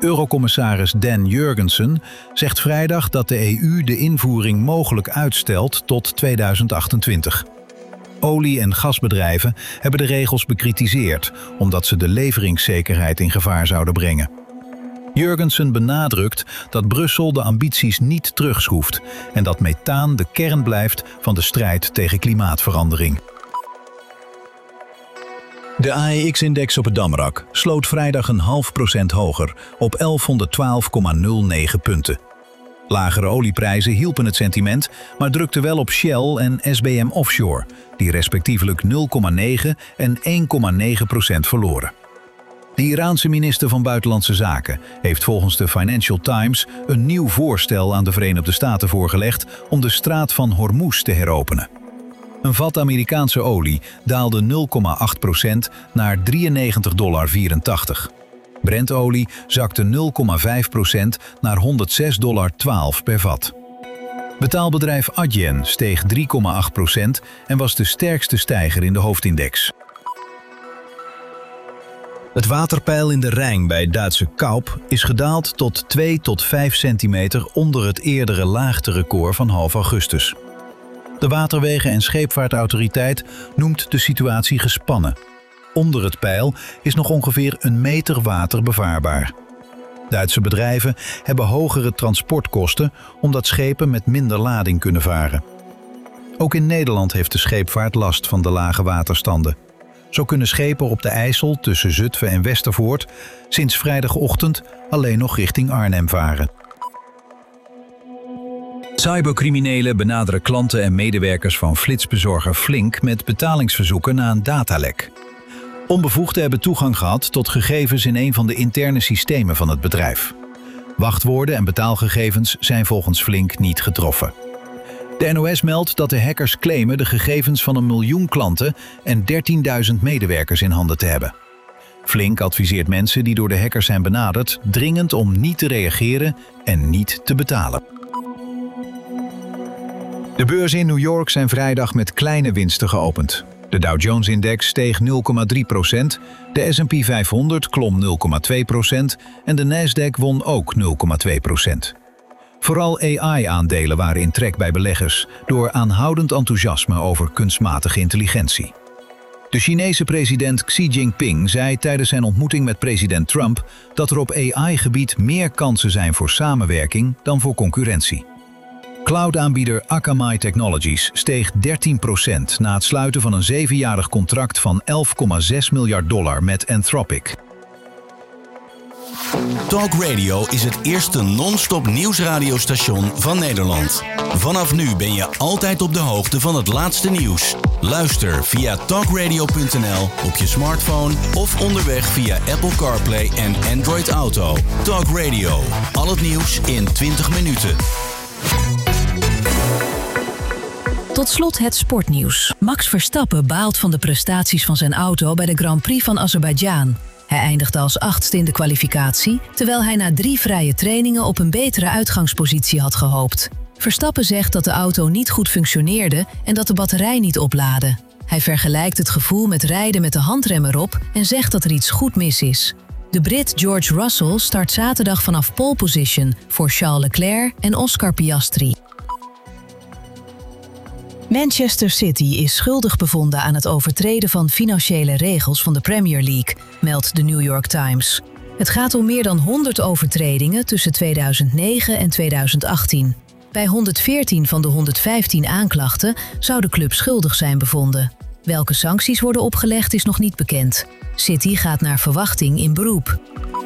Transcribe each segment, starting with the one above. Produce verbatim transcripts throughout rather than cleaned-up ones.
Eurocommissaris Dan Jurgensen zegt vrijdag dat de E U de invoering mogelijk uitstelt tot tweeduizend achtentwintig. Olie- en gasbedrijven hebben de regels bekritiseerd omdat ze de leveringszekerheid in gevaar zouden brengen. Jurgensen benadrukt dat Brussel de ambities niet terugschroeft en dat methaan de kern blijft van de strijd tegen klimaatverandering. De A E X-index op het Damrak sloot vrijdag een half procent hoger op elfhonderdtwaalf komma nul negen punten. Lagere olieprijzen hielpen het sentiment, maar drukten wel op Shell en S B M Offshore, die respectievelijk nul komma negen en één komma negen procent verloren. De Iraanse minister van Buitenlandse Zaken heeft volgens de Financial Times een nieuw voorstel aan de Verenigde Staten voorgelegd om de straat van Hormuz te heropenen. Een vat Amerikaanse olie daalde nul komma acht procent naar drieënnegentig dollar vierentachtig. Brentolie zakte nul komma vijf procent naar honderdzes dollar twaalf per vat. Betaalbedrijf Adyen steeg drie komma acht procent en was de sterkste stijger in de hoofdindex. Het waterpeil in de Rijn bij Duitse Kaup is gedaald tot twee tot vijf centimeter onder het eerdere laagterecord van half augustus. De Waterwegen- en Scheepvaartautoriteit noemt de situatie gespannen. Onder het peil is nog ongeveer een meter water bevaarbaar. Duitse bedrijven hebben hogere transportkosten omdat schepen met minder lading kunnen varen. Ook in Nederland heeft de scheepvaart last van de lage waterstanden. Zo kunnen schepen op de IJssel tussen Zutphen en Westervoort sinds vrijdagochtend alleen nog richting Arnhem varen. Cybercriminelen benaderen klanten en medewerkers van flitsbezorger Flink met betalingsverzoeken na een datalek. Onbevoegden hebben toegang gehad tot gegevens in een van de interne systemen van het bedrijf. Wachtwoorden en betaalgegevens zijn volgens Flink niet getroffen. De N O S meldt dat de hackers claimen de gegevens van een miljoen klanten en dertienduizend medewerkers in handen te hebben. Flink adviseert mensen die door de hackers zijn benaderd dringend om niet te reageren en niet te betalen. De beurzen in New York zijn vrijdag met kleine winsten geopend. De Dow Jones-index steeg nul komma drie procent, de S en P vijfhonderd klom nul komma twee procent en de Nasdaq won ook nul komma twee procent. Vooral A I-aandelen waren in trek bij beleggers door aanhoudend enthousiasme over kunstmatige intelligentie. De Chinese president Xi Jinping zei tijdens zijn ontmoeting met president Trump dat er op A I-gebied meer kansen zijn voor samenwerking dan voor concurrentie. Cloud-aanbieder Akamai Technologies steeg dertien procent na het sluiten van een zevenjarig contract van elf komma zes miljard dollar met Anthropic. Talk Radio is het eerste non-stop nieuwsradiostation van Nederland. Vanaf nu ben je altijd op de hoogte van het laatste nieuws. Luister via talkradio punt n l op je smartphone of onderweg via Apple CarPlay en Android Auto. Talk Radio, al het nieuws in twintig minuten. Tot slot het sportnieuws. Max Verstappen baalt van de prestaties van zijn auto bij de Grand Prix van Azerbeidzjan. Hij eindigde als achtste in de kwalificatie, terwijl hij na drie vrije trainingen op een betere uitgangspositie had gehoopt. Verstappen zegt dat de auto niet goed functioneerde en dat de batterij niet oplaadde. Hij vergelijkt het gevoel met rijden met de handrem erop en zegt dat er iets goed mis is. De Brit George Russell start zaterdag vanaf pole position voor Charles Leclerc en Oscar Piastri. Manchester City is schuldig bevonden aan het overtreden van financiële regels van de Premier League, meldt de New York Times. Het gaat om meer dan honderd overtredingen tussen tweeduizend negen en tweeduizend achttien. Bij honderdveertien van de honderdvijftien aanklachten zou de club schuldig zijn bevonden. Welke sancties worden opgelegd is nog niet bekend. City gaat naar verwachting in beroep.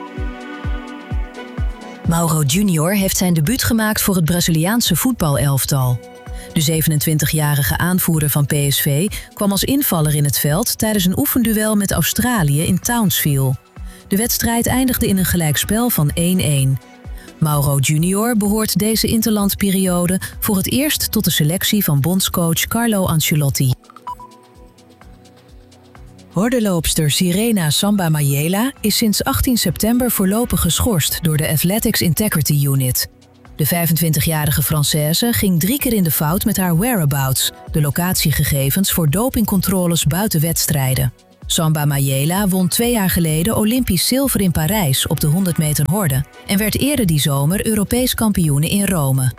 Mauro Junior heeft zijn debuut gemaakt voor het Braziliaanse voetbalelftal. De zevenentwintigjarige aanvoerder van P S V kwam als invaller in het veld tijdens een oefenduel met Australië in Townsville. De wedstrijd eindigde in een gelijkspel van één-één. Mauro Junior behoort deze interlandperiode voor het eerst tot de selectie van bondscoach Carlo Ancelotti. Hordenloopster Sirena Samba Mayela is sinds achttien september voorlopig geschorst door de Athletics Integrity Unit. De vijfentwintigjarige Française ging drie keer in de fout met haar whereabouts, de locatiegegevens voor dopingcontroles buiten wedstrijden. Samba Mayela won twee jaar geleden Olympisch zilver in Parijs op de honderd meter horde en werd eerder die zomer Europees kampioene in Rome.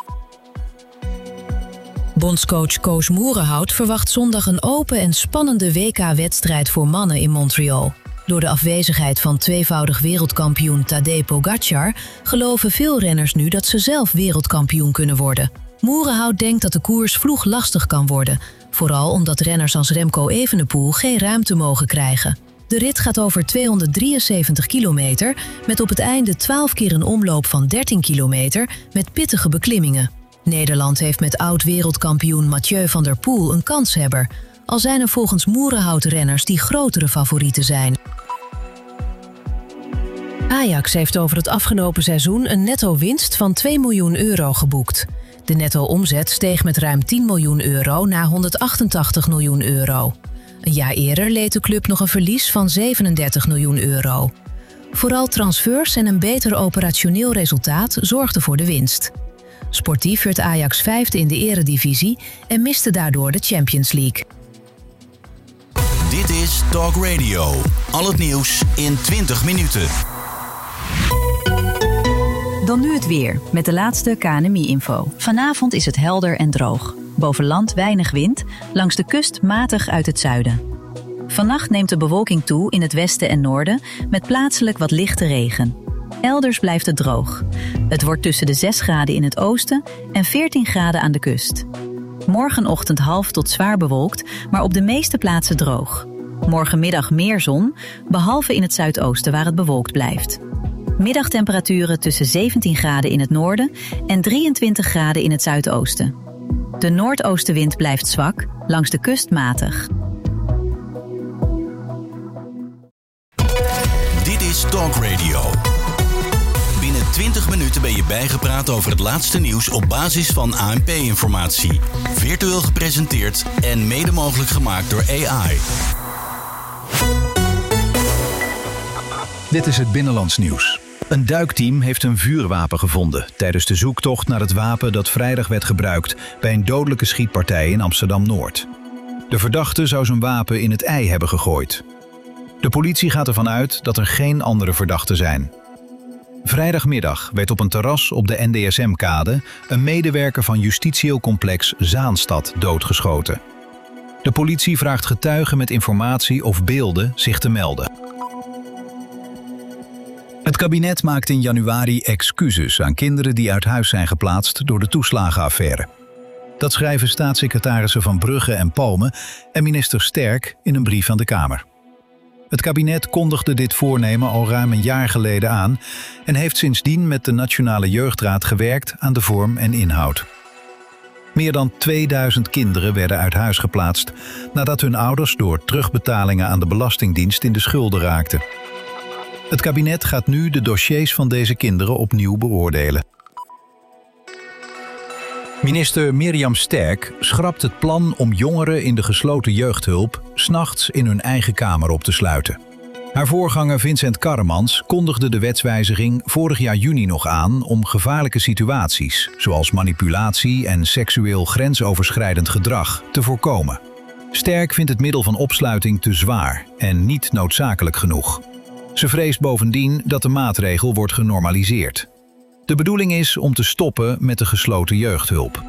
Bondscoach Koos Moerenhout verwacht zondag een open en spannende W K-wedstrijd voor mannen in Montreal. Door de afwezigheid van tweevoudig wereldkampioen Tadej Pogačar geloven veel renners nu dat ze zelf wereldkampioen kunnen worden. Moerenhout denkt dat de koers vloeg lastig kan worden, vooral omdat renners als Remco Evenepoel geen ruimte mogen krijgen. De rit gaat over tweehonderddrieënzeventig kilometer, met op het einde twaalf keer een omloop van dertien kilometer met pittige beklimmingen. Nederland heeft met oud-wereldkampioen Mathieu van der Poel een kanshebber, al zijn er volgens Moerenhout renners die grotere favorieten zijn. Ajax heeft over het afgelopen seizoen een netto-winst van twee miljoen euro geboekt. De netto-omzet steeg met ruim tien miljoen euro naar honderdachtentachtig miljoen euro. Een jaar eerder leed de club nog een verlies van zevenendertig miljoen euro. Vooral transfers en een beter operationeel resultaat zorgden voor de winst. Sportief werd Ajax vijfde in de eredivisie en miste daardoor de Champions League. Dit is Talk Radio. Al het nieuws in twintig minuten. Dan nu het weer, met de laatste K N M I-info. Vanavond is het helder en droog. Boven land weinig wind, langs de kust matig uit het zuiden. Vannacht neemt de bewolking toe in het westen en noorden, met plaatselijk wat lichte regen. Elders blijft het droog. Het wordt tussen de zes graden in het oosten en veertien graden aan de kust. Morgenochtend half tot zwaar bewolkt, maar op de meeste plaatsen droog. Morgenmiddag meer zon, behalve in het zuidoosten waar het bewolkt blijft. Middagtemperaturen tussen zeventien graden in het noorden en drieëntwintig graden in het zuidoosten. De noordoostenwind blijft zwak, langs de kust matig. Dit is Talk Radio. Binnen twintig minuten ben je bijgepraat over het laatste nieuws op basis van A N P-informatie. Virtueel gepresenteerd en mede mogelijk gemaakt door A I. Dit is het Binnenlands nieuws. Een duikteam heeft een vuurwapen gevonden tijdens de zoektocht naar het wapen dat vrijdag werd gebruikt bij een dodelijke schietpartij in Amsterdam-Noord. De verdachte zou zijn wapen in het ei hebben gegooid. De politie gaat ervan uit dat er geen andere verdachten zijn. Vrijdagmiddag werd op een terras op de N D S M-kade een medewerker van justitieel complex Zaanstad doodgeschoten. De politie vraagt getuigen met informatie of beelden zich te melden. Het kabinet maakt in januari excuses aan kinderen die uit huis zijn geplaatst door de toeslagenaffaire. Dat schrijven staatssecretarissen Van Brugge en Palme en minister Sterk in een brief aan de Kamer. Het kabinet kondigde dit voornemen al ruim een jaar geleden aan en heeft sindsdien met de Nationale Jeugdraad gewerkt aan de vorm en inhoud. Meer dan tweeduizend kinderen werden uit huis geplaatst nadat hun ouders door terugbetalingen aan de Belastingdienst in de schulden raakten. Het kabinet gaat nu de dossiers van deze kinderen opnieuw beoordelen. Minister Mirjam Sterk schrapt het plan om jongeren in de gesloten jeugdhulp 's nachts in hun eigen kamer op te sluiten. Haar voorganger Vincent Karremans kondigde de wetswijziging vorig jaar juni nog aan om gevaarlijke situaties, zoals manipulatie en seksueel grensoverschrijdend gedrag, te voorkomen. Sterk vindt het middel van opsluiting te zwaar en niet noodzakelijk genoeg. Ze vreest bovendien dat de maatregel wordt genormaliseerd. De bedoeling is om te stoppen met de gesloten jeugdhulp.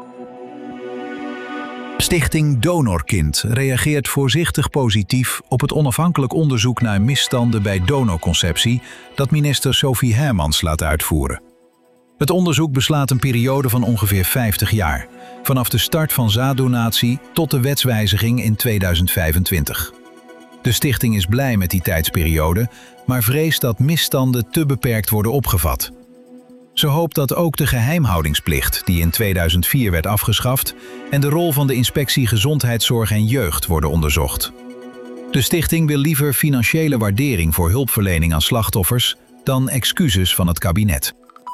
Stichting Donorkind reageert voorzichtig positief op het onafhankelijk onderzoek naar misstanden bij donorconceptie dat minister Sophie Hermans laat uitvoeren. Het onderzoek beslaat een periode van ongeveer vijftig jaar, vanaf de start van zaaddonatie tot de wetswijziging in tweeduizend vijfentwintig. De stichting is blij met die tijdsperiode, maar vreest dat misstanden te beperkt worden opgevat. Ze hoopt dat ook de geheimhoudingsplicht, die in tweeduizend vier werd afgeschaft, en de rol van de Inspectie Gezondheidszorg en Jeugd worden onderzocht. De stichting wil liever financiële waardering voor hulpverlening aan slachtoffers dan excuses van het kabinet.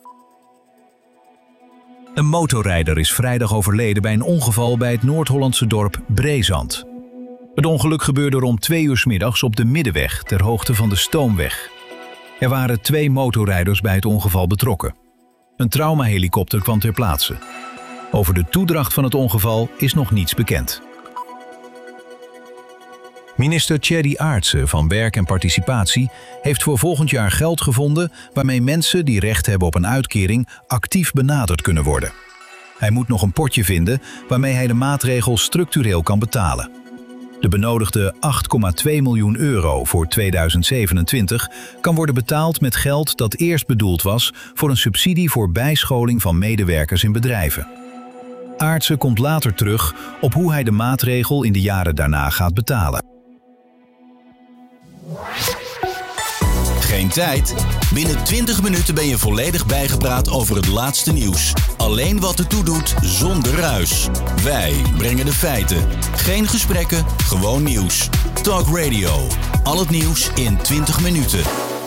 Een motorrijder is vrijdag overleden bij een ongeval bij het Noord-Hollandse dorp Breezand. Het ongeluk gebeurde rond twee uur 's middags op de Middenweg ter hoogte van de Stoomweg. Er waren twee motorrijders bij het ongeval betrokken. Een traumahelikopter kwam ter plaatse. Over de toedracht van het ongeval is nog niets bekend. Minister Tjeri Aartse van Werk en Participatie heeft voor volgend jaar geld gevonden waarmee mensen die recht hebben op een uitkering actief benaderd kunnen worden. Hij moet nog een potje vinden waarmee hij de maatregel structureel kan betalen. De benodigde acht komma twee miljoen euro voor tweeduizend zevenentwintig kan worden betaald met geld dat eerst bedoeld was voor een subsidie voor bijscholing van medewerkers in bedrijven. Aartse komt later terug op hoe hij de maatregel in de jaren daarna gaat betalen. Geen tijd? Binnen twintig minuten ben je volledig bijgepraat over het laatste nieuws. Alleen wat ertoe doet, zonder ruis. Wij brengen de feiten. Geen gesprekken, gewoon nieuws. Talk Radio. Al het nieuws in twintig minuten.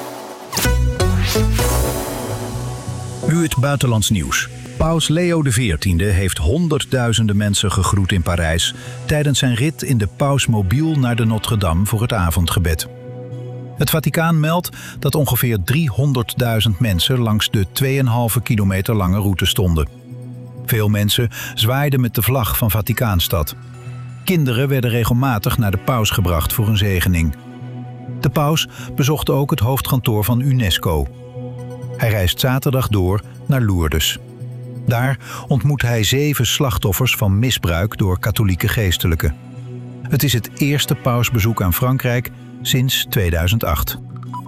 Nu het buitenlands nieuws. Paus Leo de veertiende heeft honderdduizenden mensen gegroet in Parijs tijdens zijn rit in de pausmobiel naar de Notre-Dame voor het avondgebed. Het Vaticaan meldt dat ongeveer driehonderdduizend mensen langs de twee komma vijf kilometer lange route stonden. Veel mensen zwaaiden met de vlag van Vaticaanstad. Kinderen werden regelmatig naar de paus gebracht voor een zegening. De paus bezocht ook het hoofdkantoor van UNESCO. Hij reist zaterdag door naar Lourdes. Daar ontmoet hij zeven slachtoffers van misbruik door katholieke geestelijken. Het is het eerste pausbezoek aan Frankrijk sinds tweeduizend acht.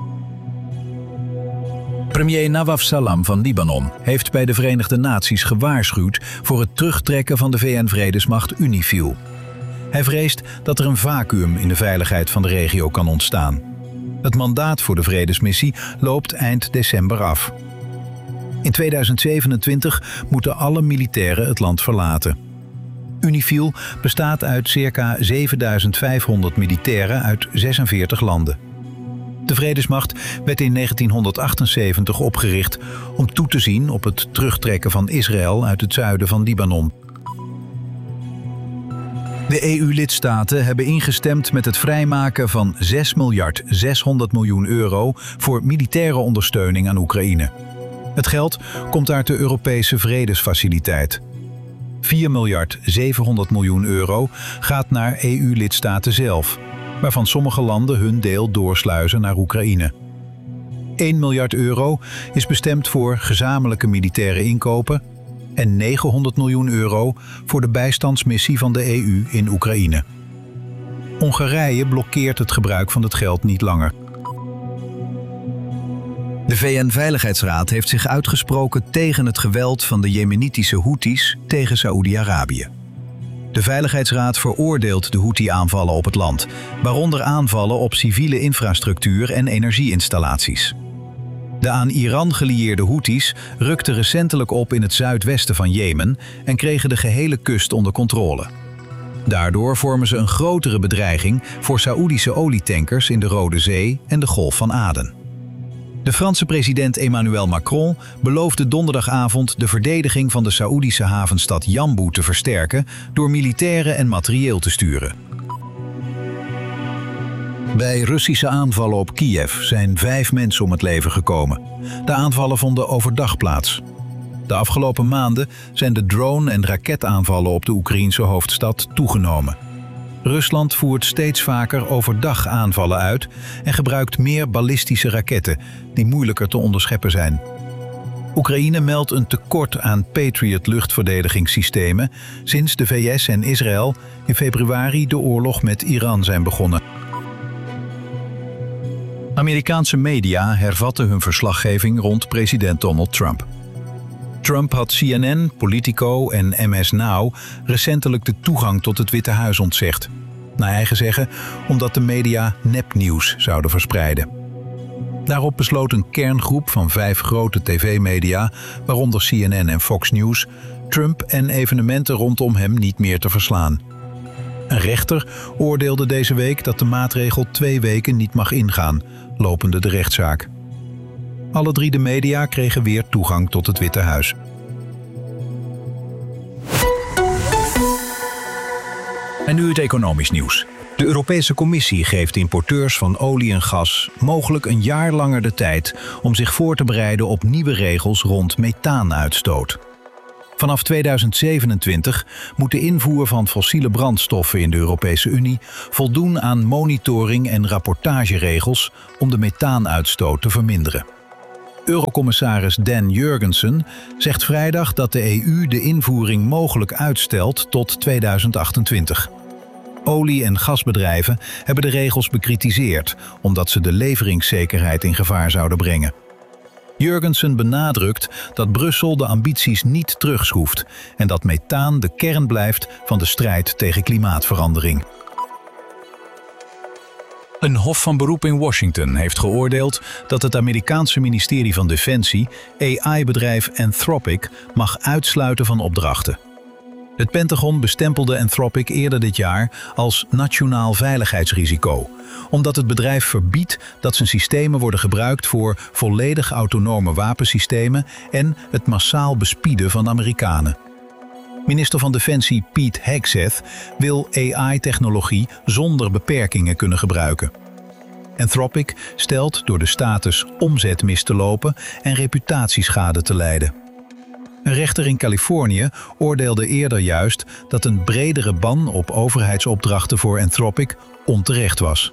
Premier Nawaf Salam van Libanon heeft bij de Verenigde Naties gewaarschuwd voor het terugtrekken van de V N-vredesmacht UNIFIL. Hij vreest dat er een vacuüm in de veiligheid van de regio kan ontstaan. Het mandaat voor de vredesmissie loopt eind december af. In tweeduizend zevenentwintig moeten alle militairen het land verlaten. UNIFIL bestaat uit circa zevenduizend vijfhonderd militairen uit zesenveertig landen. De vredesmacht werd in negentienhonderdachtenzeventig opgericht om toe te zien op het terugtrekken van Israël uit het zuiden van Libanon. De E U-lidstaten hebben ingestemd met het vrijmaken van zes miljard zeshonderd miljoen euro voor militaire ondersteuning aan Oekraïne. Het geld komt uit de Europese Vredesfaciliteit. vier miljard zevenhonderd miljoen euro gaat naar E U-lidstaten zelf, waarvan sommige landen hun deel doorsluizen naar Oekraïne. één miljard euro is bestemd voor gezamenlijke militaire inkopen en negenhonderd miljoen euro voor de bijstandsmissie van de E U in Oekraïne. Hongarije blokkeert het gebruik van het geld niet langer. De V N-veiligheidsraad heeft zich uitgesproken tegen het geweld van de Jemenitische Houthis tegen Saoedi-Arabië. De Veiligheidsraad veroordeelt de Houthi-aanvallen op het land, waaronder aanvallen op civiele infrastructuur en energieinstallaties. De aan Iran gelieerde Houthis rukten recentelijk op in het zuidwesten van Jemen en kregen de gehele kust onder controle. Daardoor vormen ze een grotere bedreiging voor Saoedische olietankers in de Rode Zee en de Golf van Aden. De Franse president Emmanuel Macron beloofde donderdagavond de verdediging van de Saoedische havenstad Jambu te versterken door militairen en materieel te sturen. Bij Russische aanvallen op Kiev zijn vijf mensen om het leven gekomen. De aanvallen vonden overdag plaats. De afgelopen maanden zijn de drone- en raketaanvallen op de Oekraïense hoofdstad toegenomen. Rusland voert steeds vaker overdag aanvallen uit en gebruikt meer ballistische raketten die moeilijker te onderscheppen zijn. Oekraïne meldt een tekort aan Patriot-luchtverdedigingssystemen sinds de V S en Israël in februari de oorlog met Iran zijn begonnen. Amerikaanse media hervatten hun verslaggeving rond president Donald Trump. Trump had C N N, Politico en M S Now recentelijk de toegang tot het Witte Huis ontzegd. Naar eigen zeggen omdat de media nepnieuws zouden verspreiden. Daarop besloot een kerngroep van vijf grote tv-media, waaronder C N N en Fox News, Trump en evenementen rondom hem niet meer te verslaan. Een rechter oordeelde deze week dat de maatregel twee weken niet mag ingaan, lopende de rechtszaak. Alle drie de media kregen weer toegang tot het Witte Huis. En nu het economisch nieuws. De Europese Commissie geeft importeurs van olie en gas mogelijk een jaar langer de tijd om zich voor te bereiden op nieuwe regels rond methaanuitstoot. Vanaf tweeduizend zevenentwintig moet de invoer van fossiele brandstoffen in de Europese Unie voldoen aan monitoring- en rapportageregels om de methaanuitstoot te verminderen. Eurocommissaris Dan Jurgensen zegt vrijdag dat de E U de invoering mogelijk uitstelt tot tweeduizend achtentwintig. Olie- en gasbedrijven hebben de regels bekritiseerd omdat ze de leveringszekerheid in gevaar zouden brengen. Jurgensen benadrukt dat Brussel de ambities niet terugschroeft en dat methaan de kern blijft van de strijd tegen klimaatverandering. Een hof van beroep in Washington heeft geoordeeld dat het Amerikaanse ministerie van Defensie A I-bedrijf Anthropic mag uitsluiten van opdrachten. Het Pentagon bestempelde Anthropic eerder dit jaar als nationaal veiligheidsrisico, omdat het bedrijf verbiedt dat zijn systemen worden gebruikt voor volledig autonome wapensystemen en het massaal bespieden van Amerikanen. Minister van Defensie Pete Hegseth wil A I-technologie zonder beperkingen kunnen gebruiken. Anthropic stelt door de status omzet mis te lopen en reputatieschade te lijden. Een rechter in Californië oordeelde eerder juist dat een bredere ban op overheidsopdrachten voor Anthropic onterecht was.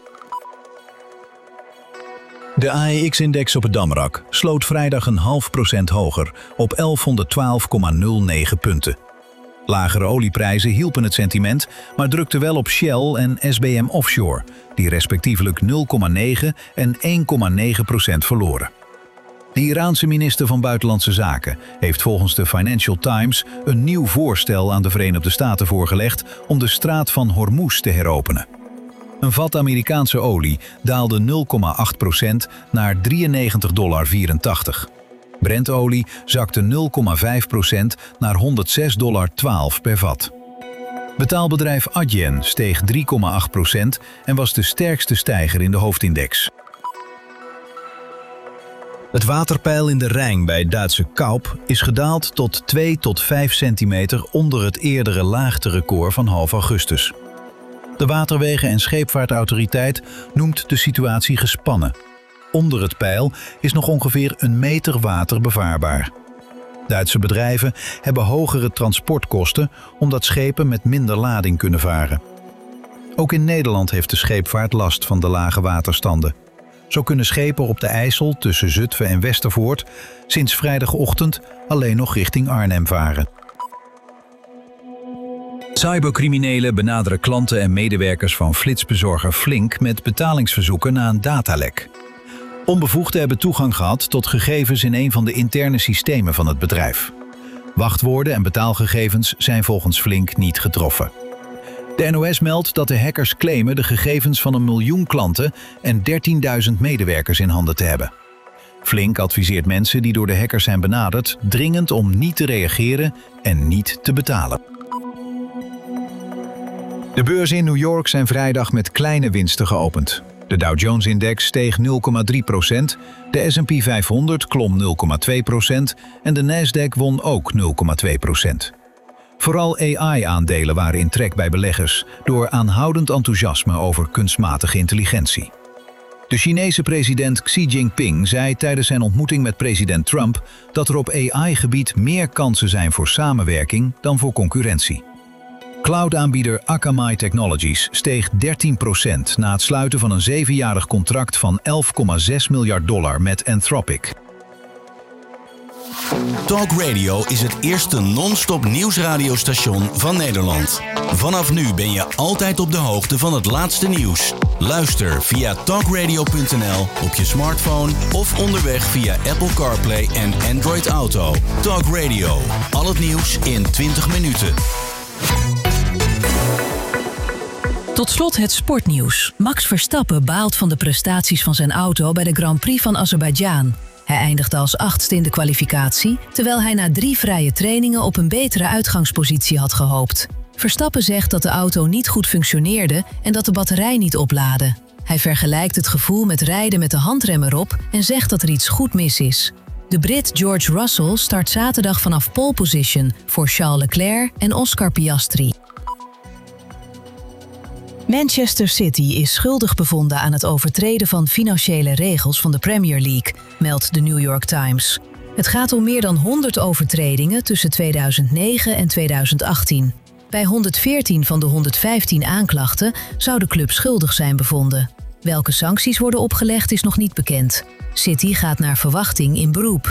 De A E X-index op het Damrak sloot vrijdag een half procent hoger op elfhonderdtwaalf komma nul negen punten. Lagere olieprijzen hielpen het sentiment, maar drukten wel op Shell en S B M Offshore, die respectievelijk nul komma negen en één komma negen procent verloren. De Iraanse minister van Buitenlandse Zaken heeft volgens de Financial Times een nieuw voorstel aan de Verenigde Staten voorgelegd om de straat van Hormuz te heropenen. Een vat Amerikaanse olie daalde nul komma acht procent naar drieënnegentig dollar vierentachtig. Brentolie zakte nul komma vijf procent naar honderdzes dollar twaalf per vat. Betaalbedrijf Adyen steeg drie komma acht procent en was de sterkste stijger in de hoofdindex. Het waterpeil in de Rijn bij Duitse Kaup is gedaald tot twee tot vijf centimeter onder het eerdere laagterecord van half augustus. De Waterwegen- en Scheepvaartautoriteit noemt de situatie gespannen. Onder het peil is nog ongeveer een meter water bevaarbaar. Duitse bedrijven hebben hogere transportkosten omdat schepen met minder lading kunnen varen. Ook in Nederland heeft de scheepvaart last van de lage waterstanden. Zo kunnen schepen op de IJssel tussen Zutphen en Westervoort sinds vrijdagochtend alleen nog richting Arnhem varen. Cybercriminelen benaderen klanten en medewerkers van flitsbezorger Flink met betalingsverzoeken na een datalek. Onbevoegden hebben toegang gehad tot gegevens in een van de interne systemen van het bedrijf. Wachtwoorden en betaalgegevens zijn volgens Flink niet getroffen. De N O S meldt dat de hackers claimen de gegevens van een miljoen klanten en dertienduizend medewerkers in handen te hebben. Flink adviseert mensen die door de hackers zijn benaderd dringend om niet te reageren en niet te betalen. De beurzen in New York zijn vrijdag met kleine winsten geopend. De Dow Jones-index steeg nul komma drie procent, de S en P vijfhonderd klom nul komma twee procent en de Nasdaq won ook nul komma twee procent. Vooral A I-aandelen waren in trek bij beleggers door aanhoudend enthousiasme over kunstmatige intelligentie. De Chinese president Xi Jinping zei tijdens zijn ontmoeting met president Trump dat er op A I-gebied meer kansen zijn voor samenwerking dan voor concurrentie. Cloud-aanbieder Akamai Technologies steeg dertien procent na het sluiten van een zevenjarig contract van elf komma zes miljard dollar met Anthropic. Talk Radio is het eerste non-stop nieuwsradiostation van Nederland. Vanaf nu ben je altijd op de hoogte van het laatste nieuws. Luister via talkradio punt n l op je smartphone of onderweg via Apple CarPlay en Android Auto. Talk Radio, al het nieuws in twintig minuten. Tot slot het sportnieuws. Max Verstappen baalt van de prestaties van zijn auto bij de Grand Prix van Azerbeidzjan. Hij eindigde als achtste in de kwalificatie, terwijl hij na drie vrije trainingen op een betere uitgangspositie had gehoopt. Verstappen zegt dat de auto niet goed functioneerde en dat de batterij niet oplaadde. Hij vergelijkt het gevoel met rijden met de handrem erop en zegt dat er iets goed mis is. De Brit George Russell start zaterdag vanaf pole position voor Charles Leclerc en Oscar Piastri. Manchester City is schuldig bevonden aan het overtreden van financiële regels van de Premier League, meldt de New York Times. Het gaat om meer dan honderd overtredingen tussen tweeduizend negen en tweeduizend achttien. Bij honderdveertien van de honderdvijftien aanklachten zou de club schuldig zijn bevonden. Welke sancties worden opgelegd is nog niet bekend. City gaat naar verwachting in beroep.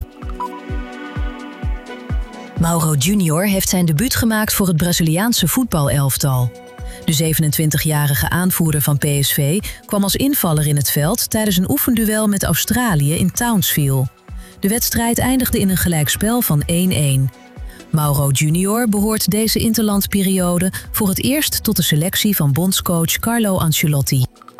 Mauro Junior heeft zijn debuut gemaakt voor het Braziliaanse voetbalelftal. De zevenentwintigjarige aanvoerder van P S V kwam als invaller in het veld tijdens een oefenduel met Australië in Townsville. De wedstrijd eindigde in een gelijkspel van één-één. Mauro Junior behoort deze interlandperiode voor het eerst tot de selectie van bondscoach Carlo Ancelotti.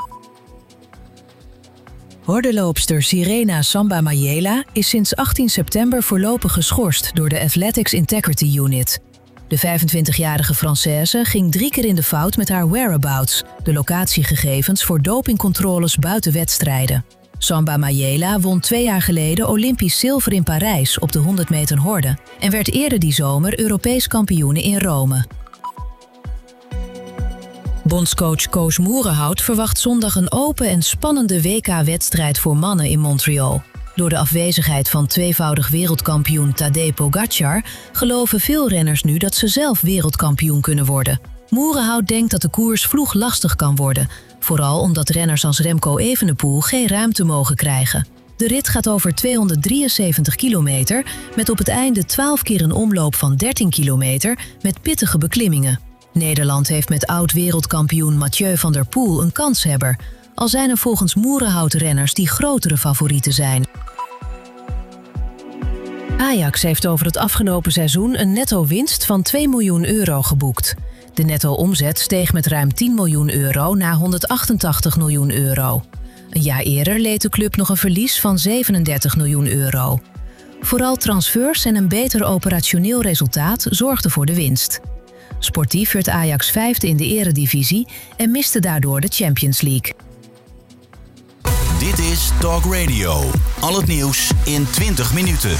Hordenloopster Sirena Samba Mayela is sinds achttien september voorlopig geschorst door de Athletics Integrity Unit. De vijfentwintigjarige Française ging drie keer in de fout met haar whereabouts, de locatiegegevens voor dopingcontroles buiten wedstrijden. Samba Mayela won twee jaar geleden Olympisch zilver in Parijs op de honderd meter horde en werd eerder die zomer Europees kampioene in Rome. Bondscoach Koos Moerenhout verwacht zondag een open en spannende W K-wedstrijd voor mannen in Montreal. Door de afwezigheid van tweevoudig wereldkampioen Tadej Pogačar geloven veel renners nu dat ze zelf wereldkampioen kunnen worden. Moerenhout denkt dat de koers vloeg lastig kan worden, vooral omdat renners als Remco Evenepoel geen ruimte mogen krijgen. De rit gaat over tweehonderddrieënzeventig kilometer met op het einde twaalf keer een omloop van dertien kilometer met pittige beklimmingen. Nederland heeft met oud-wereldkampioen Mathieu van der Poel een kanshebber, al zijn er volgens Moerenhout renners die grotere favorieten zijn. Ajax heeft over het afgelopen seizoen een netto-winst van twee miljoen euro geboekt. De netto-omzet steeg met ruim tien miljoen euro naar honderdachtentachtig miljoen euro. Een jaar eerder leed de club nog een verlies van zevenendertig miljoen euro. Vooral transfers en een beter operationeel resultaat zorgden voor de winst. Sportief werd Ajax vijfde in de eredivisie en miste daardoor de Champions League. Dit is Talk Radio. Al het nieuws in twintig minuten.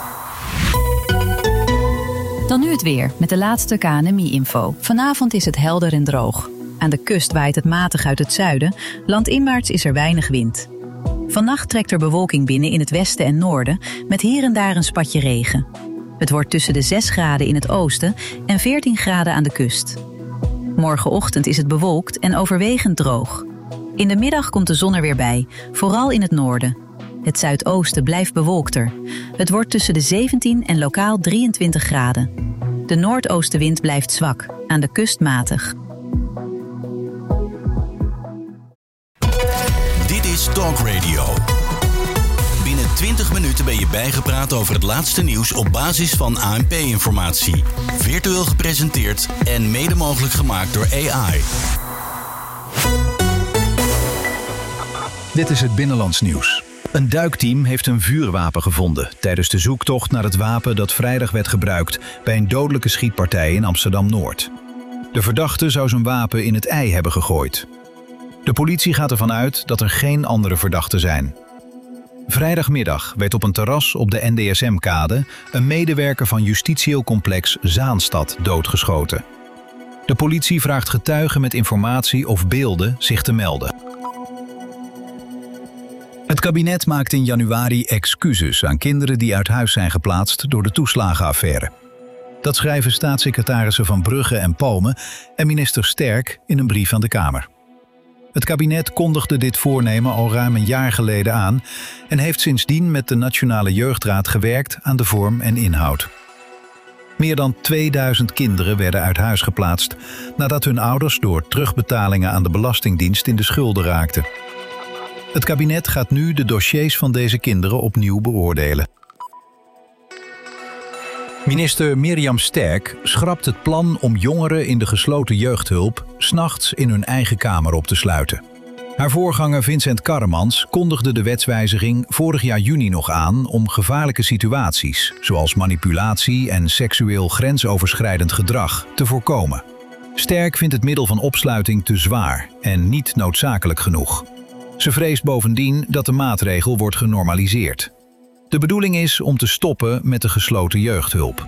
Dan nu het weer, met de laatste K N M I-info. Vanavond is het helder en droog. Aan de kust waait het matig uit het zuiden. Landinwaarts is er weinig wind. Vannacht trekt er bewolking binnen in het westen en noorden, met hier en daar een spatje regen. Het wordt tussen de zes graden in het oosten en veertien graden aan de kust. Morgenochtend is het bewolkt en overwegend droog. In de middag komt de zon er weer bij, vooral in het noorden. Het zuidoosten blijft bewolkter. Het wordt tussen de zeventien en lokaal drieëntwintig graden. De noordoostenwind blijft zwak, aan de kust matig. Dit is Talk Radio. Binnen twintig minuten ben je bijgepraat over het laatste nieuws op basis van A N P-informatie. Virtueel gepresenteerd en mede mogelijk gemaakt door A I. Dit is het Binnenlands nieuws. Een duikteam heeft een vuurwapen gevonden tijdens de zoektocht naar het wapen dat vrijdag werd gebruikt bij een dodelijke schietpartij in Amsterdam-Noord. De verdachte zou zijn wapen in het ei hebben gegooid. De politie gaat ervan uit dat er geen andere verdachten zijn. Vrijdagmiddag werd op een terras op de N D S M-kade een medewerker van justitieel complex Zaanstad doodgeschoten. De politie vraagt getuigen met informatie of beelden zich te melden. Het kabinet maakt in januari excuses aan kinderen die uit huis zijn geplaatst door de toeslagenaffaire. Dat schrijven staatssecretarissen Van Brugge en Palme en minister Sterk in een brief aan de Kamer. Het kabinet kondigde dit voornemen al ruim een jaar geleden aan en heeft sindsdien met de Nationale Jeugdraad gewerkt aan de vorm en inhoud. Meer dan tweeduizend kinderen werden uit huis geplaatst nadat hun ouders door terugbetalingen aan de Belastingdienst in de schulden raakten. Het kabinet gaat nu de dossiers van deze kinderen opnieuw beoordelen. Minister Mirjam Sterk schrapt het plan om jongeren in de gesloten jeugdhulp 's nachts in hun eigen kamer op te sluiten. Haar voorganger Vincent Karremans kondigde de wetswijziging vorig jaar juni nog aan om gevaarlijke situaties, zoals manipulatie en seksueel grensoverschrijdend gedrag, te voorkomen. Sterk vindt het middel van opsluiting te zwaar en niet noodzakelijk genoeg. Ze vreest bovendien dat de maatregel wordt genormaliseerd. De bedoeling is om te stoppen met de gesloten jeugdhulp.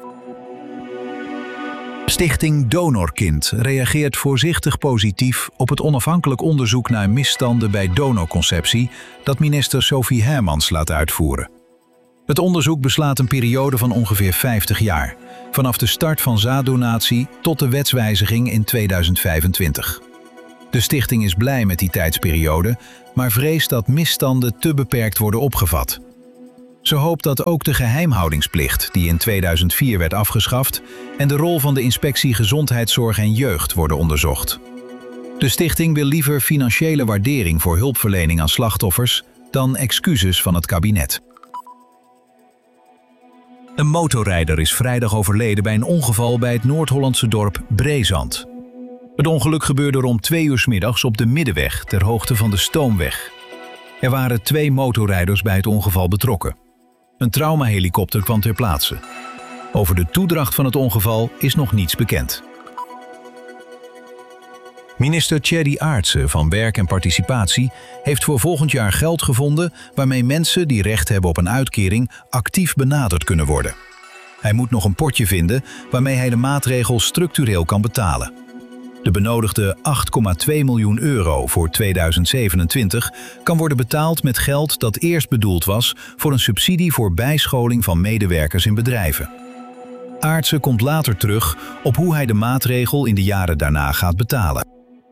Stichting Donorkind reageert voorzichtig positief op het onafhankelijk onderzoek naar misstanden bij donorconceptie dat minister Sophie Hermans laat uitvoeren. Het onderzoek beslaat een periode van ongeveer vijftig jaar, vanaf de start van zaaddonatie tot de wetswijziging in tweeduizend vijfentwintig. De stichting is blij met die tijdsperiode, maar vreest dat misstanden te beperkt worden opgevat. Ze hoopt dat ook de geheimhoudingsplicht, die in tweeduizend vier werd afgeschaft, en de rol van de Inspectie Gezondheidszorg en Jeugd worden onderzocht. De stichting wil liever financiële waardering voor hulpverlening aan slachtoffers dan excuses van het kabinet. Een motorrijder is vrijdag overleden bij een ongeval bij het Noord-Hollandse dorp Breezand. Het ongeluk gebeurde rond twee uur 's middags op de Middenweg ter hoogte van de Stoomweg. Er waren twee motorrijders bij het ongeval betrokken. Een traumahelikopter kwam ter plaatse. Over de toedracht van het ongeval is nog niets bekend. Minister Tjeri Aartsen van Werk en Participatie heeft voor volgend jaar geld gevonden waarmee mensen die recht hebben op een uitkering actief benaderd kunnen worden. Hij moet nog een potje vinden waarmee hij de maatregel structureel kan betalen. De benodigde acht komma twee miljoen euro voor tweeduizend zevenentwintig kan worden betaald met geld dat eerst bedoeld was voor een subsidie voor bijscholing van medewerkers in bedrijven. Aartsen komt later terug op hoe hij de maatregel in de jaren daarna gaat betalen.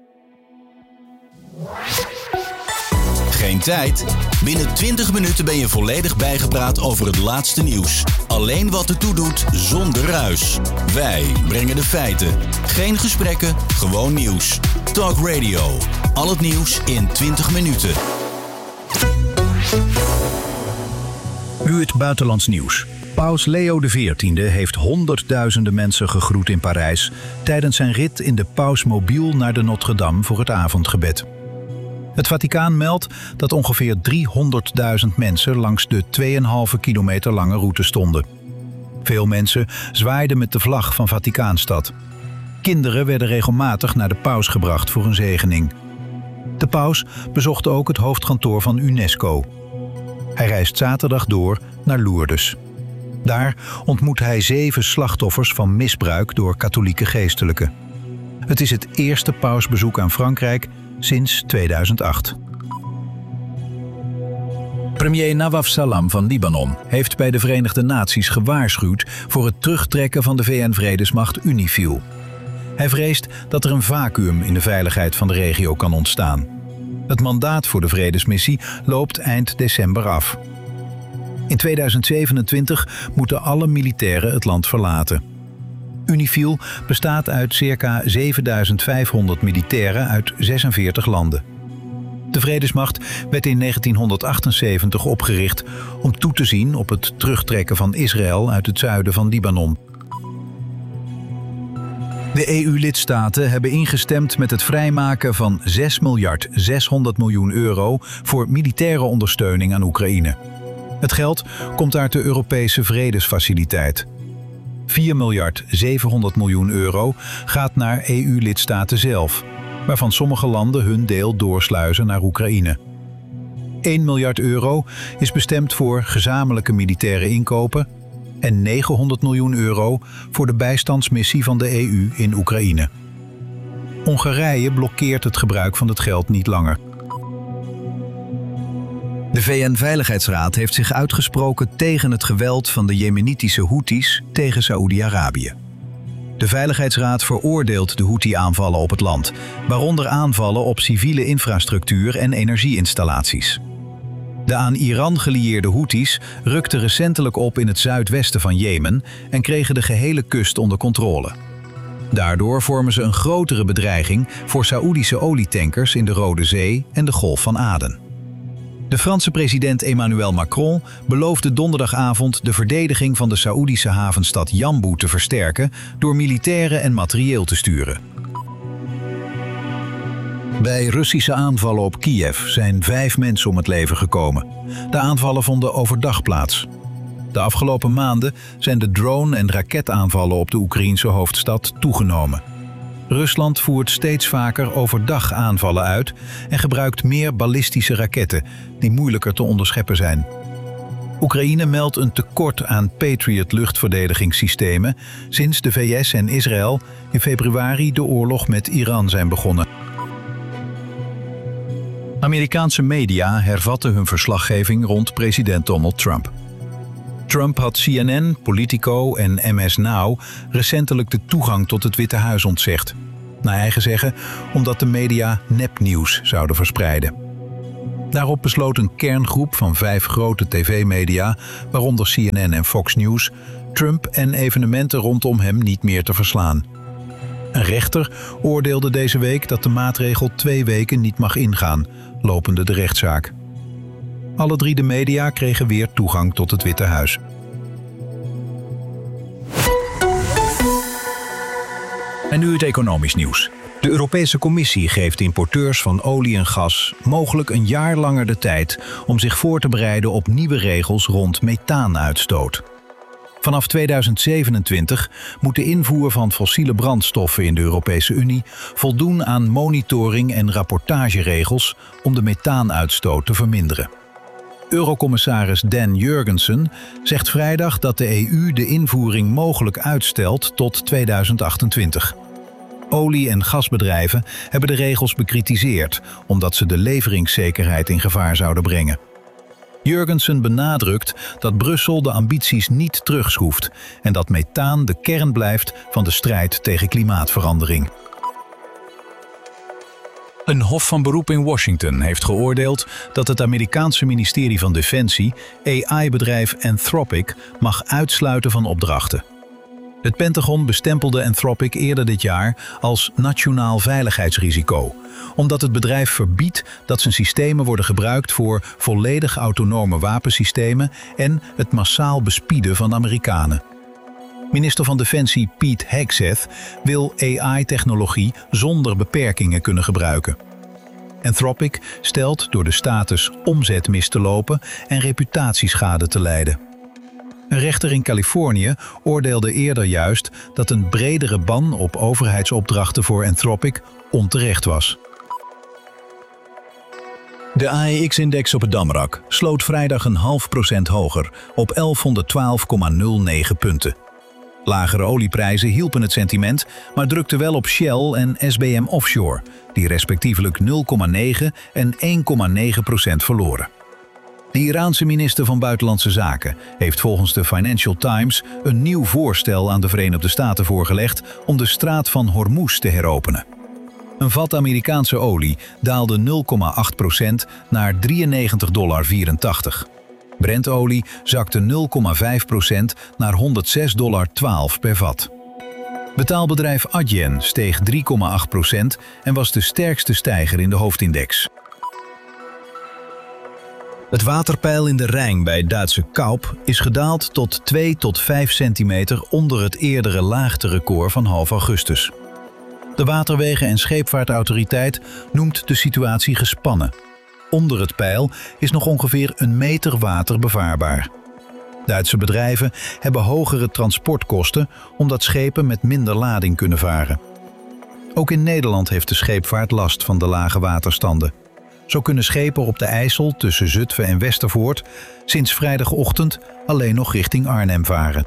Geen tijd? Binnen twintig minuten ben je volledig bijgepraat over het laatste nieuws. Alleen wat ertoe doet, zonder ruis. Wij brengen de feiten. Geen gesprekken, gewoon nieuws. Talk Radio. Al het nieuws in twintig minuten. Nu het buitenlands nieuws. Paus Leo de veertiende heeft honderdduizenden mensen gegroet in Parijs tijdens zijn rit in de Pausmobiel naar de Notre-Dame voor het avondgebed. Het Vaticaan meldt dat ongeveer driehonderdduizend mensen langs de twee komma vijf kilometer lange route stonden. Veel mensen zwaaiden met de vlag van Vaticaanstad. Kinderen werden regelmatig naar de paus gebracht voor een zegening. De paus bezocht ook het hoofdkantoor van UNESCO. Hij reist zaterdag door naar Lourdes. Daar ontmoet hij zeven slachtoffers van misbruik door katholieke geestelijken. Het is het eerste pausbezoek aan Frankrijk sinds tweeduizend acht. Premier Nawaf Salam van Libanon heeft bij de Verenigde Naties gewaarschuwd voor het terugtrekken van de V N-vredesmacht UNIFIL. Hij vreest dat er een vacuüm in de veiligheid van de regio kan ontstaan. Het mandaat voor de vredesmissie loopt eind december af. In tweeduizend zevenentwintig moeten alle militairen het land verlaten. UNIFIL bestaat uit circa zevenduizend vijfhonderd militairen uit zesenveertig landen. De vredesmacht werd in negentienhonderdachtenzeventig opgericht om toe te zien op het terugtrekken van Israël uit het zuiden van Libanon. De E U-lidstaten hebben ingestemd met het vrijmaken van zes miljard zeshonderd miljoen euro voor militaire ondersteuning aan Oekraïne. Het geld komt uit de Europese Vredesfaciliteit. vier miljard zevenhonderd miljoen euro gaat naar E U-lidstaten zelf, waarvan sommige landen hun deel doorsluizen naar Oekraïne. één miljard euro is bestemd voor gezamenlijke militaire inkopen en negenhonderd miljoen euro voor de bijstandsmissie van de E U in Oekraïne. Hongarije blokkeert het gebruik van het geld niet langer. De V N-veiligheidsraad heeft zich uitgesproken tegen het geweld van de Jemenitische Houthis tegen Saoedi-Arabië. De Veiligheidsraad veroordeelt de Houthi-aanvallen op het land, waaronder aanvallen op civiele infrastructuur en energieinstallaties. De aan Iran gelieerde Houthis rukten recentelijk op in het zuidwesten van Jemen en kregen de gehele kust onder controle. Daardoor vormen ze een grotere bedreiging voor Saoedische olietankers in de Rode Zee en de Golf van Aden. De Franse president Emmanuel Macron beloofde donderdagavond de verdediging van de Saoedische havenstad Jambu te versterken door militairen en materieel te sturen. Bij Russische aanvallen op Kiev zijn vijf mensen om het leven gekomen. De aanvallen vonden overdag plaats. De afgelopen maanden zijn de drone- en raketaanvallen op de Oekraïense hoofdstad toegenomen. Rusland voert steeds vaker overdag aanvallen uit en gebruikt meer ballistische raketten die moeilijker te onderscheppen zijn. Oekraïne meldt een tekort aan Patriot luchtverdedigingssystemen sinds de V S en Israël in februari de oorlog met Iran zijn begonnen. Amerikaanse media hervatten hun verslaggeving rond president Donald Trump. Trump had C N N, Politico en M S Now recentelijk de toegang tot het Witte Huis ontzegd. Naar eigen zeggen omdat de media nepnieuws zouden verspreiden. Daarop besloot een kerngroep van vijf grote tv-media, waaronder C N N en Fox News, Trump en evenementen rondom hem niet meer te verslaan. Een rechter oordeelde deze week dat de maatregel twee weken niet mag ingaan, lopende de rechtszaak. Alle drie de media kregen weer toegang tot het Witte Huis. En nu het economisch nieuws. De Europese Commissie geeft importeurs van olie en gas mogelijk een jaar langer de tijd om zich voor te bereiden op nieuwe regels rond methaanuitstoot. Vanaf tweeduizend zevenentwintig moet de invoer van fossiele brandstoffen in de Europese Unie voldoen aan monitoring- en rapportageregels om de methaanuitstoot te verminderen. Eurocommissaris Dan Jurgensen zegt vrijdag dat de E U de invoering mogelijk uitstelt tot tweeduizend achtentwintig. Olie- en gasbedrijven hebben de regels bekritiseerd omdat ze de leveringszekerheid in gevaar zouden brengen. Jurgensen benadrukt dat Brussel de ambities niet terugschroeft en dat methaan de kern blijft van de strijd tegen klimaatverandering. Een hof van beroep in Washington heeft geoordeeld dat het Amerikaanse ministerie van Defensie A I-bedrijf Anthropic mag uitsluiten van opdrachten. Het Pentagon bestempelde Anthropic eerder dit jaar als nationaal veiligheidsrisico, omdat het bedrijf verbiedt dat zijn systemen worden gebruikt voor volledig autonome wapensystemen en het massaal bespieden van Amerikanen. Minister van Defensie Pete Hegseth wil A I-technologie zonder beperkingen kunnen gebruiken. Anthropic stelt door de status omzet mis te lopen en reputatieschade te lijden. Een rechter in Californië oordeelde eerder juist dat een bredere ban op overheidsopdrachten voor Anthropic onterecht was. De A E X-index op het Damrak sloot vrijdag een half procent hoger op elfhonderdtwaalf komma nul negen punten. Lagere olieprijzen hielpen het sentiment, maar drukten wel op Shell en S B M Offshore, die respectievelijk nul komma negen en één komma negen procent verloren. De Iraanse minister van Buitenlandse Zaken heeft volgens de Financial Times een nieuw voorstel aan de Verenigde Staten voorgelegd om de straat van Hormuz te heropenen. Een vat Amerikaanse olie daalde nul komma acht procent naar drieënnegentig komma vierentachtig dollar. Brentolie zakte nul komma vijf procent naar honderdzes komma twaalf dollar per vat. Betaalbedrijf Adyen steeg drie komma acht procent en was de sterkste stijger in de hoofdindex. Het waterpeil in de Rijn bij Duitse Kaup is gedaald tot twee tot vijf centimeter onder het eerdere laagterecord van half augustus. De Waterwegen- en Scheepvaartautoriteit noemt de situatie gespannen. Onder het peil is nog ongeveer een meter water bevaarbaar. Duitse bedrijven hebben hogere transportkosten omdat schepen met minder lading kunnen varen. Ook in Nederland heeft de scheepvaart last van de lage waterstanden. Zo kunnen schepen op de IJssel tussen Zutphen en Westervoort sinds vrijdagochtend alleen nog richting Arnhem varen.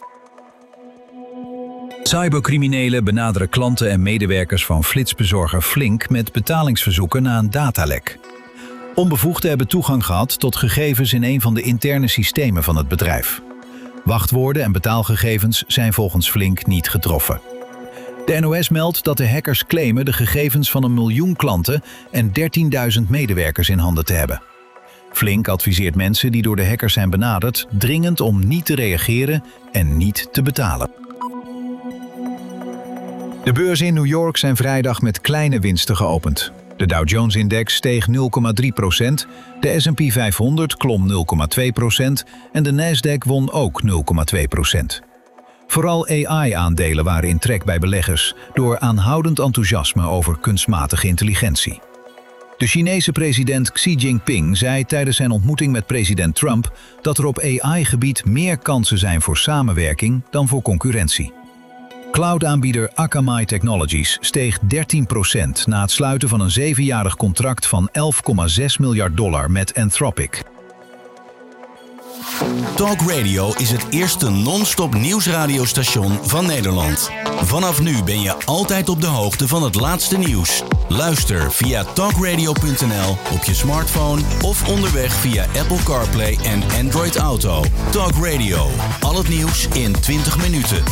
Cybercriminelen benaderen klanten en medewerkers van flitsbezorger Flink met betalingsverzoeken na een datalek. Onbevoegden hebben toegang gehad tot gegevens in een van de interne systemen van het bedrijf. Wachtwoorden en betaalgegevens zijn volgens Flink niet getroffen. De N O S meldt dat de hackers claimen de gegevens van een miljoen klanten en dertienduizend medewerkers in handen te hebben. Flink adviseert mensen die door de hackers zijn benaderd dringend om niet te reageren en niet te betalen. De beurzen in New York zijn vrijdag met kleine winsten geopend. De Dow Jones-index steeg nul komma drie procent, de S en P vijfhonderd klom nul komma twee procent en de Nasdaq won ook nul komma twee procent. Vooral A I-aandelen waren in trek bij beleggers door aanhoudend enthousiasme over kunstmatige intelligentie. De Chinese president Xi Jinping zei tijdens zijn ontmoeting met president Trump dat er op A I-gebied meer kansen zijn voor samenwerking dan voor concurrentie. Cloud-aanbieder Akamai Technologies steeg dertien procent na het sluiten van een zevenjarig contract van elf komma zes miljard dollar met Anthropic. Talk Radio is het eerste non-stop nieuwsradiostation van Nederland. Vanaf nu ben je altijd op de hoogte van het laatste nieuws. Luister via talk radio punt n l op je smartphone of onderweg via Apple CarPlay en Android Auto. Talk Radio. Al het nieuws in twintig minuten.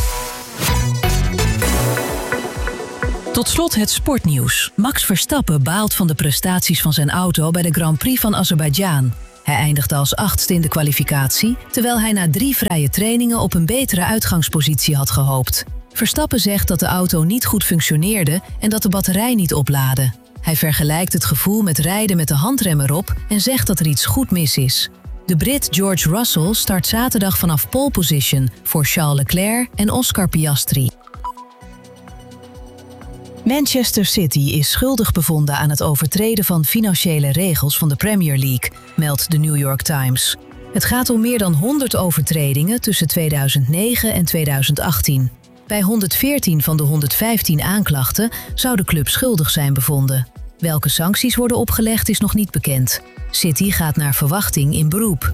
Tot slot het sportnieuws. Max Verstappen baalt van de prestaties van zijn auto bij de Grand Prix van Azerbeidzjan. Hij eindigde als achtste in de kwalificatie, terwijl hij na drie vrije trainingen op een betere uitgangspositie had gehoopt. Verstappen zegt dat de auto niet goed functioneerde en dat de batterij niet oplaadde. Hij vergelijkt het gevoel met rijden met de handrem erop en zegt dat er iets goed mis is. De Brit George Russell start zaterdag vanaf pole position voor Charles Leclerc en Oscar Piastri. Manchester City is schuldig bevonden aan het overtreden van financiële regels van de Premier League, meldt de New York Times. Het gaat om meer dan honderd overtredingen tussen tweeduizend negen en tweeduizend achttien. Bij honderdveertien van de honderdvijftien aanklachten zou de club schuldig zijn bevonden. Welke sancties worden opgelegd is nog niet bekend. City gaat naar verwachting in beroep.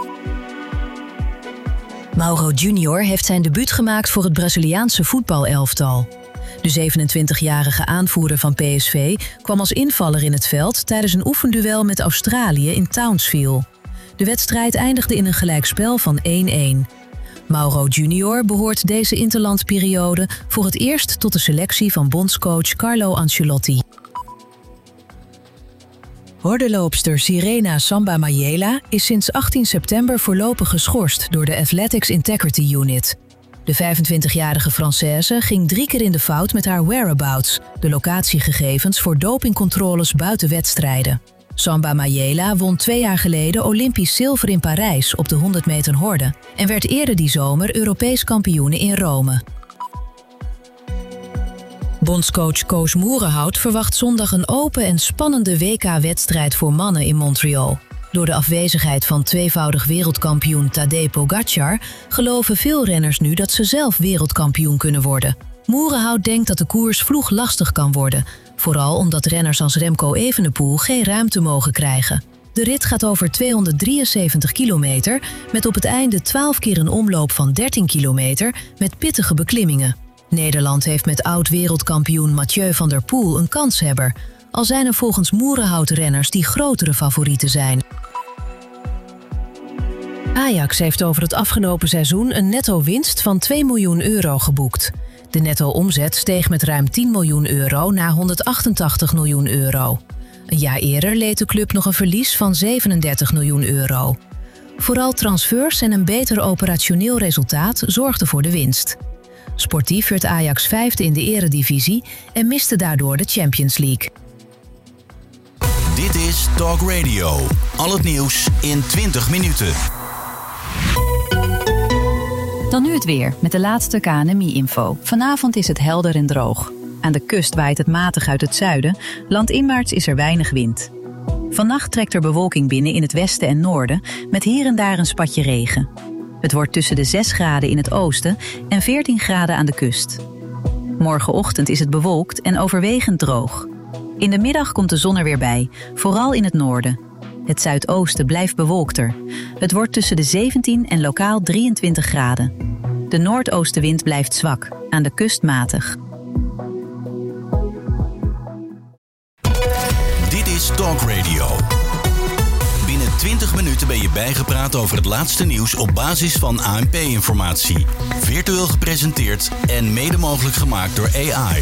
Mauro Junior heeft zijn debuut gemaakt voor het Braziliaanse voetbalelftal. De zevenentwintigjarige aanvoerder van P S V kwam als invaller in het veld tijdens een oefenduel met Australië in Townsville. De wedstrijd eindigde in een gelijkspel van één-één. Mauro Junior behoort deze interlandperiode voor het eerst tot de selectie van bondscoach Carlo Ancelotti. Hordenloopster Sirena Samba Mayela is sinds achttien september voorlopig geschorst door de Athletics Integrity Unit. De vijfentwintigjarige Française ging drie keer in de fout met haar whereabouts, de locatiegegevens voor dopingcontroles buiten wedstrijden. Samba Mayela won twee jaar geleden Olympisch zilver in Parijs op de honderd meter horde en werd eerder die zomer Europees kampioene in Rome. Bondscoach Koos Moerenhout verwacht zondag een open en spannende W K-wedstrijd voor mannen in Montreal. Door de afwezigheid van tweevoudig wereldkampioen Tadej Pogačar geloven veel renners nu dat ze zelf wereldkampioen kunnen worden. Moerenhout denkt dat de koers vloeg lastig kan worden, vooral omdat renners als Remco Evenepoel geen ruimte mogen krijgen. De rit gaat over tweehonderddrieënzeventig kilometer, met op het einde twaalf keer een omloop van dertien kilometer met pittige beklimmingen. Nederland heeft met oud-wereldkampioen Mathieu van der Poel een kanshebber, al zijn er volgens Moerenhout renners die grotere favorieten zijn. Ajax heeft over het afgelopen seizoen een netto-winst van twee miljoen euro geboekt. De netto-omzet steeg met ruim tien miljoen euro naar honderdachtentachtig miljoen euro. Een jaar eerder leed de club nog een verlies van zevenendertig miljoen euro. Vooral transfers en een beter operationeel resultaat zorgden voor de winst. Sportief werd Ajax vijfde in de eredivisie en miste daardoor de Champions League. Dit is Talk Radio. Al het nieuws in twintig minuten. Dan nu het weer, met de laatste K N M I-info. Vanavond is het helder en droog. Aan de kust waait het matig uit het zuiden. Landinwaarts is er weinig wind. Vannacht trekt er bewolking binnen in het westen en noorden, met hier en daar een spatje regen. Het wordt tussen de zes graden in het oosten en veertien graden aan de kust. Morgenochtend is het bewolkt en overwegend droog. In de middag komt de zon er weer bij, vooral in het noorden. Het zuidoosten blijft bewolkter. Het wordt tussen de zeventien en lokaal drieëntwintig graden. De noordoostenwind blijft zwak, aan de kust matig. Dit is Talk Radio. Binnen twintig minuten ben je bijgepraat over het laatste nieuws op basis van A N P-informatie. Virtueel gepresenteerd en mede mogelijk gemaakt door A I.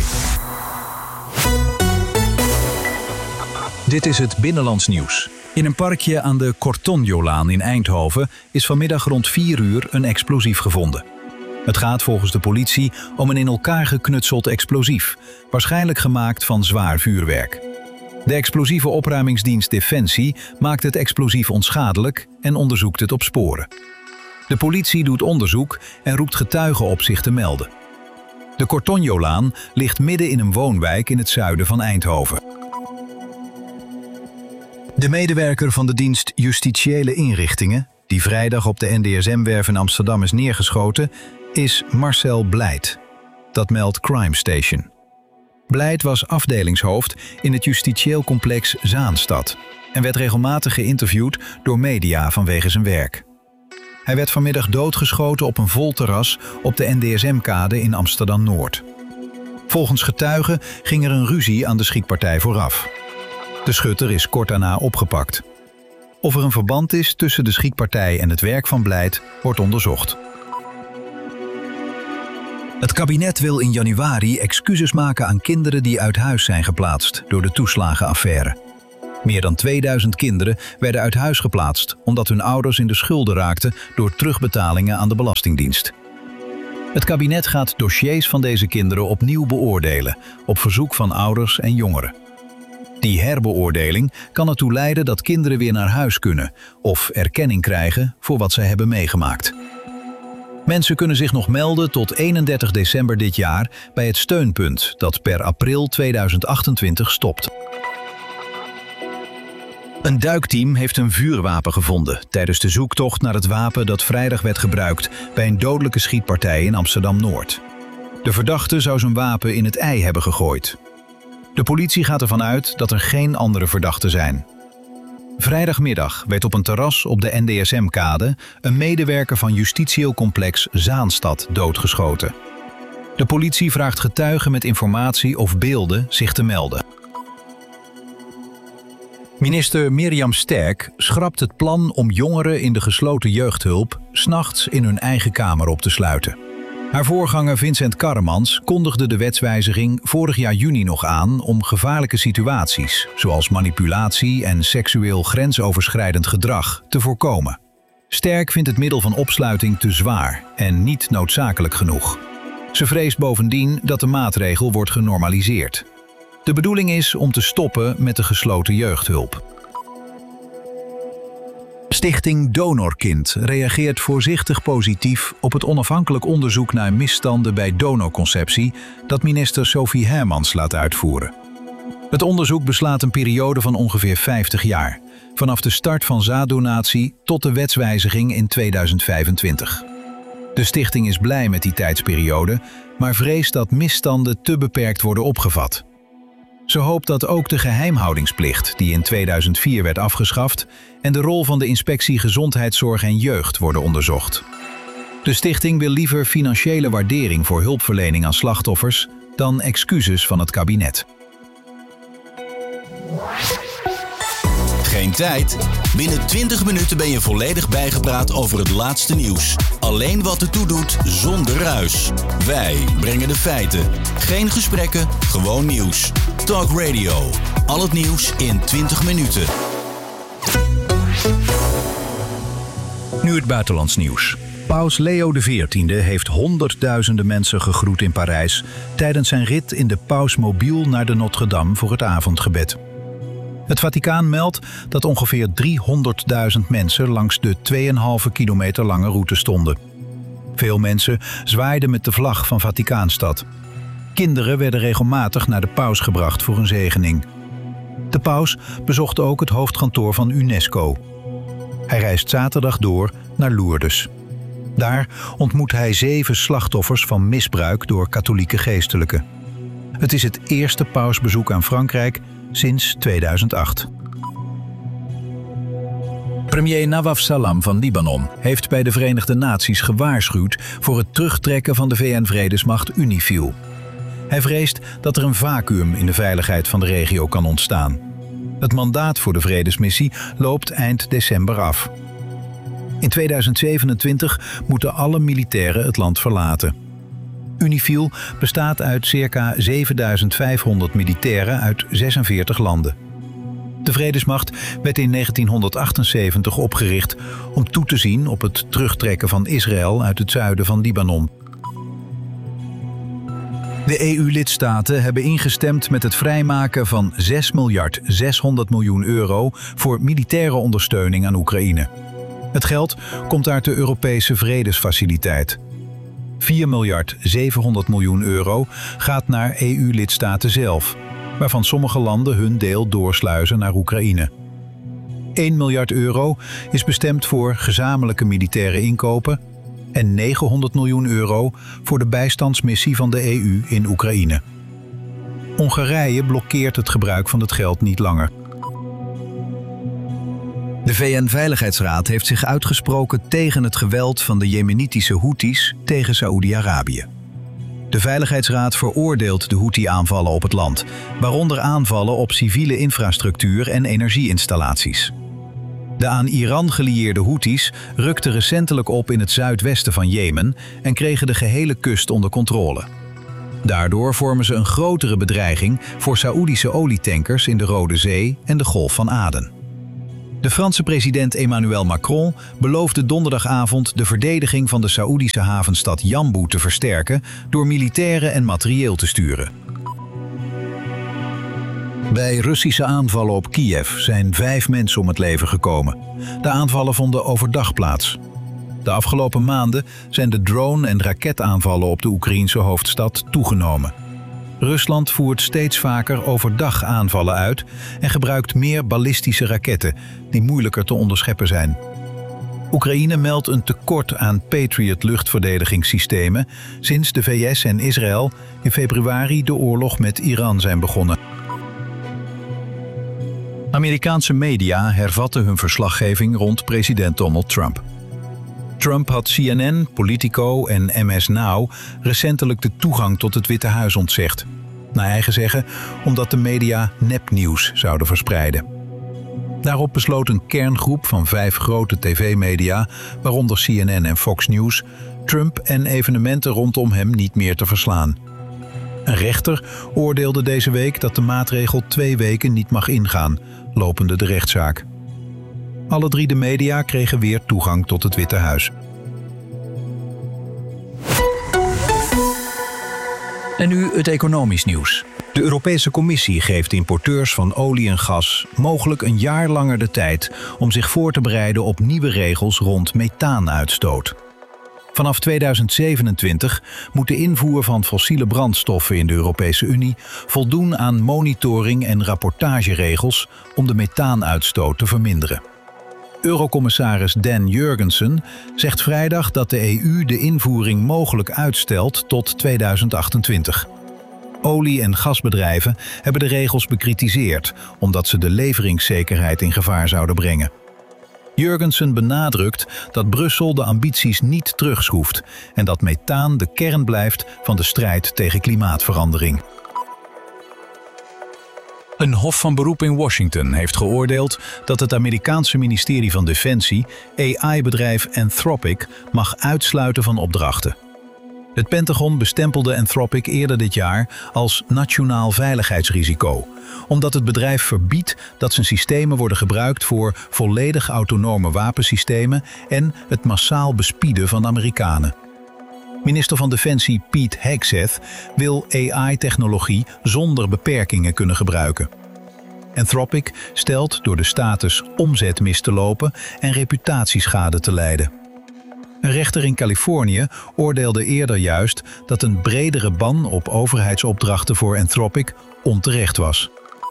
Dit is het Binnenlands nieuws. In een parkje aan de Cortonjolaan in Eindhoven is vanmiddag rond vier uur een explosief gevonden. Het gaat volgens de politie om een in elkaar geknutseld explosief, waarschijnlijk gemaakt van zwaar vuurwerk. De explosieve opruimingsdienst Defensie maakt het explosief onschadelijk en onderzoekt het op sporen. De politie doet onderzoek en roept getuigen op zich te melden. De Cortonjolaan ligt midden in een woonwijk in het zuiden van Eindhoven. De medewerker van de dienst Justitiële Inrichtingen, die vrijdag op de N D S M-werf in Amsterdam is neergeschoten, is Marcel Blijt. Dat meldt Crime Station. Blijt was afdelingshoofd in het justitieel complex Zaanstad en werd regelmatig geïnterviewd door media vanwege zijn werk. Hij werd vanmiddag doodgeschoten op een vol terras op de N D S M-kade in Amsterdam-Noord. Volgens getuigen ging er een ruzie aan de schietpartij vooraf. De schutter is kort daarna opgepakt. Of er een verband is tussen de schietpartij en het werk van Blijt wordt onderzocht. Het kabinet wil in januari excuses maken aan kinderen die uit huis zijn geplaatst door de toeslagenaffaire. Meer dan tweeduizend kinderen werden uit huis geplaatst omdat hun ouders in de schulden raakten door terugbetalingen aan de Belastingdienst. Het kabinet gaat dossiers van deze kinderen opnieuw beoordelen, op verzoek van ouders en jongeren. Die herbeoordeling kan ertoe leiden dat kinderen weer naar huis kunnen of erkenning krijgen voor wat zij hebben meegemaakt. Mensen kunnen zich nog melden tot eenendertig december dit jaar bij het steunpunt dat per april tweeduizend achtentwintig stopt. Een duikteam heeft een vuurwapen gevonden tijdens de zoektocht naar het wapen dat vrijdag werd gebruikt bij een dodelijke schietpartij in Amsterdam-Noord. De verdachte zou zijn wapen in het ei hebben gegooid. De politie gaat ervan uit dat er geen andere verdachten zijn. Vrijdagmiddag werd op een terras op de N D S M-kade een medewerker van justitieel complex Zaanstad doodgeschoten. De politie vraagt getuigen met informatie of beelden zich te melden. Minister Mirjam Sterk schrapt het plan om jongeren in de gesloten jeugdhulp 's nachts in hun eigen kamer op te sluiten. Haar voorganger Vincent Karremans kondigde de wetswijziging vorig jaar juni nog aan om gevaarlijke situaties, zoals manipulatie en seksueel grensoverschrijdend gedrag, te voorkomen. Sterk vindt het middel van opsluiting te zwaar en niet noodzakelijk genoeg. Ze vreest bovendien dat de maatregel wordt genormaliseerd. De bedoeling is om te stoppen met de gesloten jeugdhulp. Stichting Donorkind reageert voorzichtig positief op het onafhankelijk onderzoek naar misstanden bij donorconceptie dat minister Sophie Hermans laat uitvoeren. Het onderzoek beslaat een periode van ongeveer vijftig jaar, vanaf de start van zaaddonatie tot de wetswijziging in tweeduizend vijfentwintig. De stichting is blij met die tijdsperiode, maar vreest dat misstanden te beperkt worden opgevat. Ze hoopt dat ook de geheimhoudingsplicht, die in tweeduizend vier werd afgeschaft, en de rol van de Inspectie Gezondheidszorg en Jeugd worden onderzocht. De stichting wil liever financiële waardering voor hulpverlening aan slachtoffers dan excuses van het kabinet. Geen tijd? Binnen twintig minuten ben je volledig bijgepraat over het laatste nieuws. Alleen wat ertoe doet, zonder ruis. Wij brengen de feiten. Geen gesprekken, gewoon nieuws. Talk Radio. Al het nieuws in twintig minuten. Nu het buitenlands nieuws. Paus Leo de veertiende heeft honderdduizenden mensen gegroet in Parijs tijdens zijn rit in de pausmobiel naar de Notre-Dame voor het avondgebed. Het Vaticaan meldt dat ongeveer driehonderdduizend mensen langs de twee komma vijf kilometer lange route stonden. Veel mensen zwaaiden met de vlag van Vaticaanstad. Kinderen werden regelmatig naar de paus gebracht voor een zegening. De paus bezocht ook het hoofdkantoor van UNESCO. Hij reist zaterdag door naar Lourdes. Daar ontmoet hij zeven slachtoffers van misbruik door katholieke geestelijken. Het is het eerste pausbezoek aan Frankrijk sinds tweeduizend acht. Premier Nawaf Salam van Libanon heeft bij de Verenigde Naties gewaarschuwd voor het terugtrekken van de V N-vredesmacht UNIFIL. Hij vreest dat er een vacuüm in de veiligheid van de regio kan ontstaan. Het mandaat voor de vredesmissie loopt eind december af. In tweeduizend zevenentwintig moeten alle militairen het land verlaten. UNIFIL bestaat uit circa zevenduizend vijfhonderd militairen uit zesenveertig landen. De vredesmacht werd in negentienhonderdachtenzeventig opgericht om toe te zien op het terugtrekken van Israël uit het zuiden van Libanon. De E U-lidstaten hebben ingestemd met het vrijmaken van zes miljard zeshonderd miljoen euro voor militaire ondersteuning aan Oekraïne. Het geld komt uit de Europese Vredesfaciliteit. vier miljard zevenhonderd miljoen euro gaat naar E U-lidstaten zelf, waarvan sommige landen hun deel doorsluizen naar Oekraïne. één miljard euro is bestemd voor gezamenlijke militaire inkopen en negenhonderd miljoen euro voor de bijstandsmissie van de E U in Oekraïne. Hongarije blokkeert het gebruik van het geld niet langer. De V N-veiligheidsraad heeft zich uitgesproken tegen het geweld van de Jemenitische Houthis tegen Saoedi-Arabië. De Veiligheidsraad veroordeelt de Houthi-aanvallen op het land, waaronder aanvallen op civiele infrastructuur en energieinstallaties. De aan Iran gelieerde Houthis rukten recentelijk op in het zuidwesten van Jemen en kregen de gehele kust onder controle. Daardoor vormen ze een grotere bedreiging voor Saoedische olietankers in de Rode Zee en de Golf van Aden. De Franse president Emmanuel Macron beloofde donderdagavond de verdediging van de Saoedische havenstad Yanbu te versterken door militairen en materieel te sturen. Bij Russische aanvallen op Kiev zijn vijf mensen om het leven gekomen. De aanvallen vonden overdag plaats. De afgelopen maanden zijn de drone- en raketaanvallen op de Oekraïense hoofdstad toegenomen. Rusland voert steeds vaker overdag aanvallen uit en gebruikt meer ballistische raketten die moeilijker te onderscheppen zijn. Oekraïne meldt een tekort aan Patriot-luchtverdedigingssystemen sinds de V S en Israël in februari de oorlog met Iran zijn begonnen. Amerikaanse media hervatten hun verslaggeving rond president Donald Trump. Trump had C N N, Politico en M S Now recentelijk de toegang tot het Witte Huis ontzegd. Naar eigen zeggen omdat de media nepnieuws zouden verspreiden. Daarop besloot een kerngroep van vijf grote tv-media, waaronder C N N en Fox News, Trump en evenementen rondom hem niet meer te verslaan. Een rechter oordeelde deze week dat de maatregel twee weken niet mag ingaan, lopende de rechtszaak. Alle drie de media kregen weer toegang tot het Witte Huis. En nu het economisch nieuws. De Europese Commissie geeft importeurs van olie en gas mogelijk een jaar langer de tijd om zich voor te bereiden op nieuwe regels rond methaanuitstoot. Vanaf tweeduizend zevenentwintig moet de invoer van fossiele brandstoffen in de Europese Unie voldoen aan monitoring- en rapportageregels om de methaanuitstoot te verminderen. Eurocommissaris Dan Jurgensen zegt vrijdag dat de E U de invoering mogelijk uitstelt tot tweeduizend achtentwintig. Olie- en gasbedrijven hebben de regels bekritiseerd omdat ze de leveringszekerheid in gevaar zouden brengen. Jurgensen benadrukt dat Brussel de ambities niet terugschroeft en dat methaan de kern blijft van de strijd tegen klimaatverandering. Een hof van beroep in Washington heeft geoordeeld dat het Amerikaanse ministerie van Defensie A I-bedrijf Anthropic mag uitsluiten van opdrachten. Het Pentagon bestempelde Anthropic eerder dit jaar als nationaal veiligheidsrisico, omdat het bedrijf verbiedt dat zijn systemen worden gebruikt voor volledig autonome wapensystemen en het massaal bespieden van Amerikanen. Minister van Defensie Pete Hegseth wil A I-technologie zonder beperkingen kunnen gebruiken. Anthropic stelt door de status omzet mis te lopen en reputatieschade te lijden. Een rechter in Californië oordeelde eerder juist dat een bredere ban op overheidsopdrachten voor Anthropic onterecht was.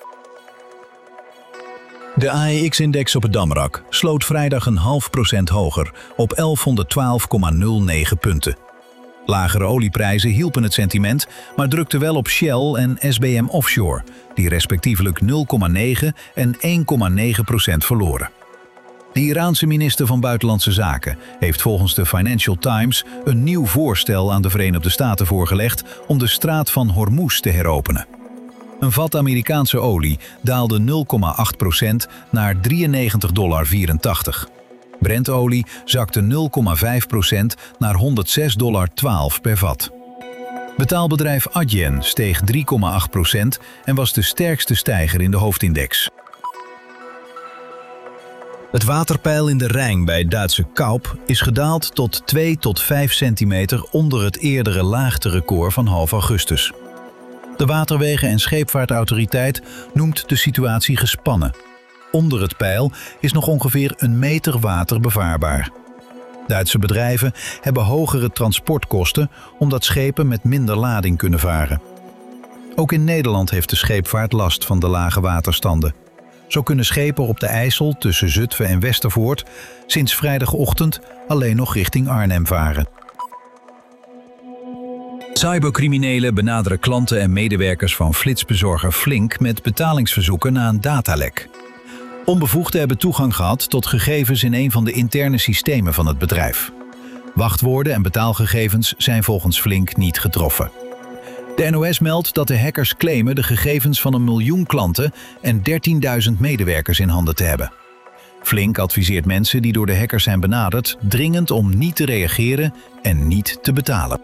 De A E X-index op het Damrak sloot vrijdag een half procent hoger op elfhonderdtwaalf komma nul negen punten. Lagere olieprijzen hielpen het sentiment, maar drukten wel op Shell en S B M Offshore, die respectievelijk nul komma negen en één komma negen procent verloren. De Iraanse minister van Buitenlandse Zaken heeft volgens de Financial Times een nieuw voorstel aan de Verenigde Staten voorgelegd om de straat van Hormuz te heropenen. Een vat Amerikaanse olie daalde nul komma acht procent naar drieënnegentig dollar vierentachtig. Brentolie zakte nul komma vijf procent naar honderdzes dollar twaalf per vat. Betaalbedrijf Adyen steeg drie komma acht procent en was de sterkste stijger in de hoofdindex. Het waterpeil in de Rijn bij Duitse Kaup is gedaald tot twee tot vijf centimeter onder het eerdere laagterecord van half augustus. De Waterwegen- en Scheepvaartautoriteit noemt de situatie gespannen. Onder het peil is nog ongeveer een meter water bevaarbaar. Duitse bedrijven hebben hogere transportkosten omdat schepen met minder lading kunnen varen. Ook in Nederland heeft de scheepvaart last van de lage waterstanden. Zo kunnen schepen op de IJssel tussen Zutphen en Westervoort sinds vrijdagochtend alleen nog richting Arnhem varen. Cybercriminelen benaderen klanten en medewerkers van flitsbezorger Flink met betalingsverzoeken na een datalek. Onbevoegden hebben toegang gehad tot gegevens in een van de interne systemen van het bedrijf. Wachtwoorden en betaalgegevens zijn volgens Flink niet getroffen. De N O S meldt dat de hackers claimen de gegevens van een miljoen klanten en dertienduizend medewerkers in handen te hebben. Flink adviseert mensen die door de hackers zijn benaderd dringend om niet te reageren en niet te betalen.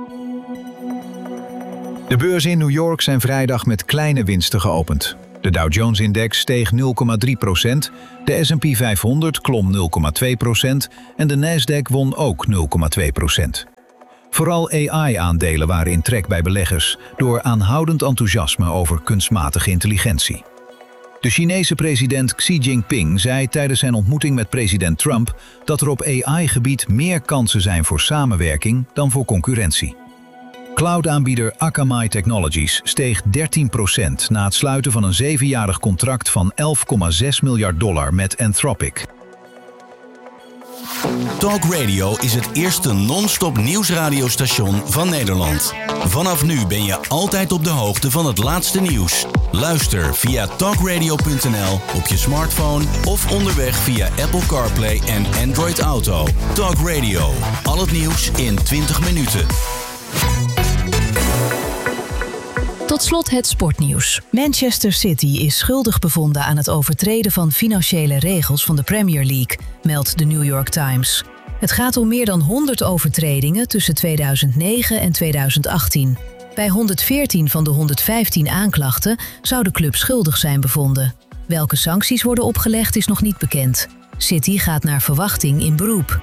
De beurzen in New York zijn vrijdag met kleine winsten geopend. De Dow Jones-index steeg nul komma drie procent, de S en P vijfhonderd klom nul komma twee procent en de Nasdaq won ook nul komma twee procent. Vooral A I-aandelen waren in trek bij beleggers door aanhoudend enthousiasme over kunstmatige intelligentie. De Chinese president Xi Jinping zei tijdens zijn ontmoeting met president Trump dat er op A I-gebied meer kansen zijn voor samenwerking dan voor concurrentie. Cloud-aanbieder Akamai Technologies steeg dertien procent na het sluiten van een zevenjarig contract van elf komma zes miljard dollar met Anthropic. Talk Radio is het eerste non-stop nieuwsradiostation van Nederland. Vanaf nu ben je altijd op de hoogte van het laatste nieuws. Luister via talk radio punt n l op je smartphone of onderweg via Apple CarPlay en Android Auto. Talk Radio, al het nieuws in twintig minuten. Tot slot het sportnieuws. Manchester City is schuldig bevonden aan het overtreden van financiële regels van de Premier League, meldt de New York Times. Het gaat om meer dan honderd overtredingen tussen tweeduizend negen en tweeduizend achttien. Bij honderdveertien van de honderdvijftien aanklachten zou de club schuldig zijn bevonden. Welke sancties worden opgelegd is nog niet bekend. City gaat naar verwachting in beroep.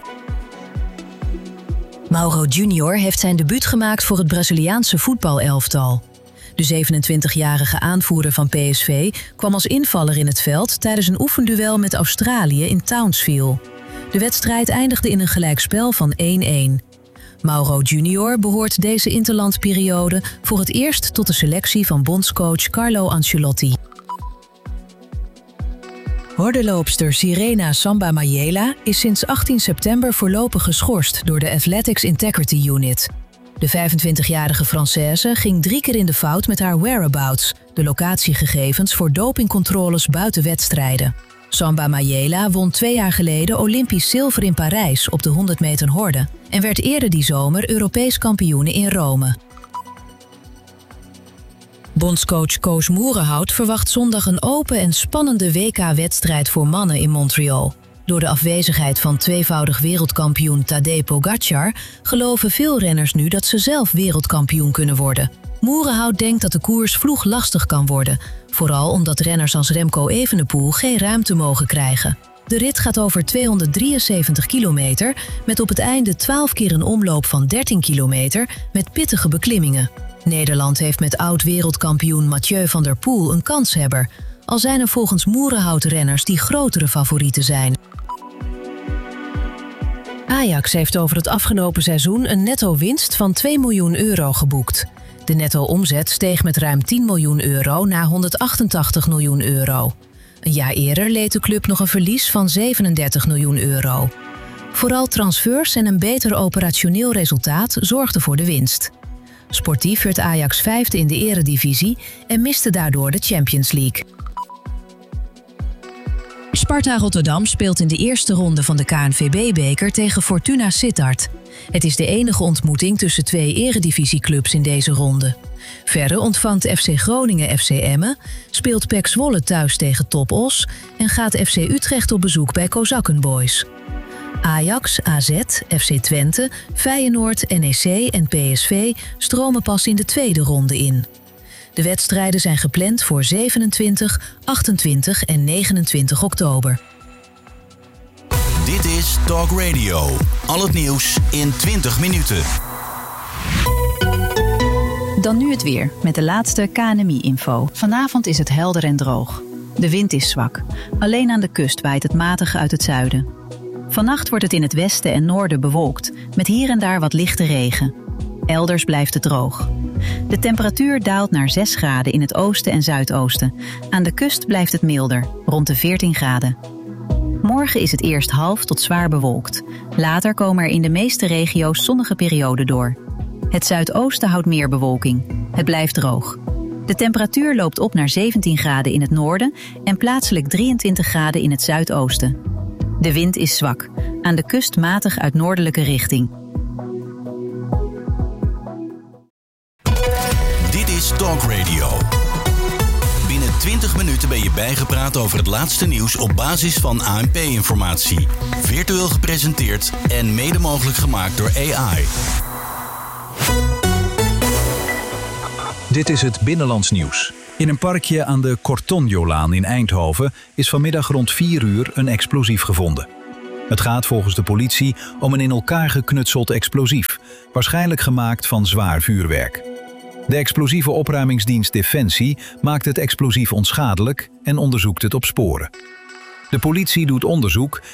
Mauro Junior heeft zijn debuut gemaakt voor het Braziliaanse voetbalelftal. De zevenentwintigjarige aanvoerder van P S V kwam als invaller in het veld tijdens een oefenduel met Australië in Townsville. De wedstrijd eindigde in een gelijkspel van één-één. Mauro Junior behoort deze interlandperiode voor het eerst tot de selectie van bondscoach Carlo Ancelotti. Hordenloopster Sirena Samba Mayela is sinds achttien september voorlopig geschorst door de Athletics Integrity Unit. De vijfentwintigjarige Française ging drie keer in de fout met haar whereabouts, de locatiegegevens voor dopingcontroles buiten wedstrijden. Samba Mayela won twee jaar geleden Olympisch zilver in Parijs op de honderd meter horde en werd eerder die zomer Europees kampioene in Rome. Bondscoach Koos Moerenhout verwacht zondag een open en spannende W K-wedstrijd voor mannen in Montreal. Door de afwezigheid van tweevoudig wereldkampioen Tadej Pogacar geloven veel renners nu dat ze zelf wereldkampioen kunnen worden. Moerenhout denkt dat de koers vloeg lastig kan worden, vooral omdat renners als Remco Evenepoel geen ruimte mogen krijgen. De rit gaat over tweehonderddrieënzeventig kilometer, met op het einde twaalf keer een omloop van dertien kilometer met pittige beklimmingen. Nederland heeft met oud-wereldkampioen Mathieu van der Poel een kanshebber, al zijn er volgens Moerenhout renners die grotere favorieten zijn. Ajax heeft over het afgelopen seizoen een netto-winst van twee miljoen euro geboekt. De netto-omzet steeg met ruim tien miljoen euro naar honderdachtentachtig miljoen euro. Een jaar eerder leed de club nog een verlies van zevenendertig miljoen euro. Vooral transfers en een beter operationeel resultaat zorgden voor de winst. Sportief werd Ajax vijfde in de eredivisie en miste daardoor de Champions League. Sparta Rotterdam speelt in de eerste ronde van de K N V B-beker tegen Fortuna Sittard. Het is de enige ontmoeting tussen twee eredivisieclubs in deze ronde. Verder ontvangt F C Groningen F C Emmen, speelt P E C Zwolle thuis tegen Top Os en gaat F C Utrecht op bezoek bij Kozakkenboys. Ajax, A Z, F C Twente, Feyenoord, N E C en P S V stromen pas in de tweede ronde in. De wedstrijden zijn gepland voor zevenentwintig, achtentwintig en negenentwintig oktober. Dit is Talk Radio. Al het nieuws in twintig minuten. Dan nu het weer, met de laatste K N M I-info. Vanavond is het helder en droog. De wind is zwak. Alleen aan de kust waait het matig uit het zuiden. Vannacht wordt het in het westen en noorden bewolkt, met hier en daar wat lichte regen. Elders blijft het droog. De temperatuur daalt naar zes graden in het oosten en zuidoosten. Aan de kust blijft het milder, rond de veertien graden. Morgen is het eerst half tot zwaar bewolkt. Later komen er in de meeste regio's zonnige perioden door. Het zuidoosten houdt meer bewolking. Het blijft droog. De De temperatuur loopt op naar zeventien graden in het noorden en plaatselijk drieëntwintig graden in het zuidoosten. De wind is zwak, aan de kust matig uit noordelijke richting. Dit is Talk Radio. Binnen twintig minuten ben je bijgepraat over het laatste nieuws op basis van A N P-informatie. Virtueel gepresenteerd en mede mogelijk gemaakt door A I. Dit is het Binnenlands nieuws. In een parkje aan de Cortonjolaan in Eindhoven is vanmiddag rond vier uur een explosief gevonden. Het gaat volgens de politie om een in elkaar geknutseld explosief, waarschijnlijk gemaakt van zwaar vuurwerk. De explosieve opruimingsdienst Defensie maakt het explosief onschadelijk en onderzoekt het op sporen. De politie doet onderzoek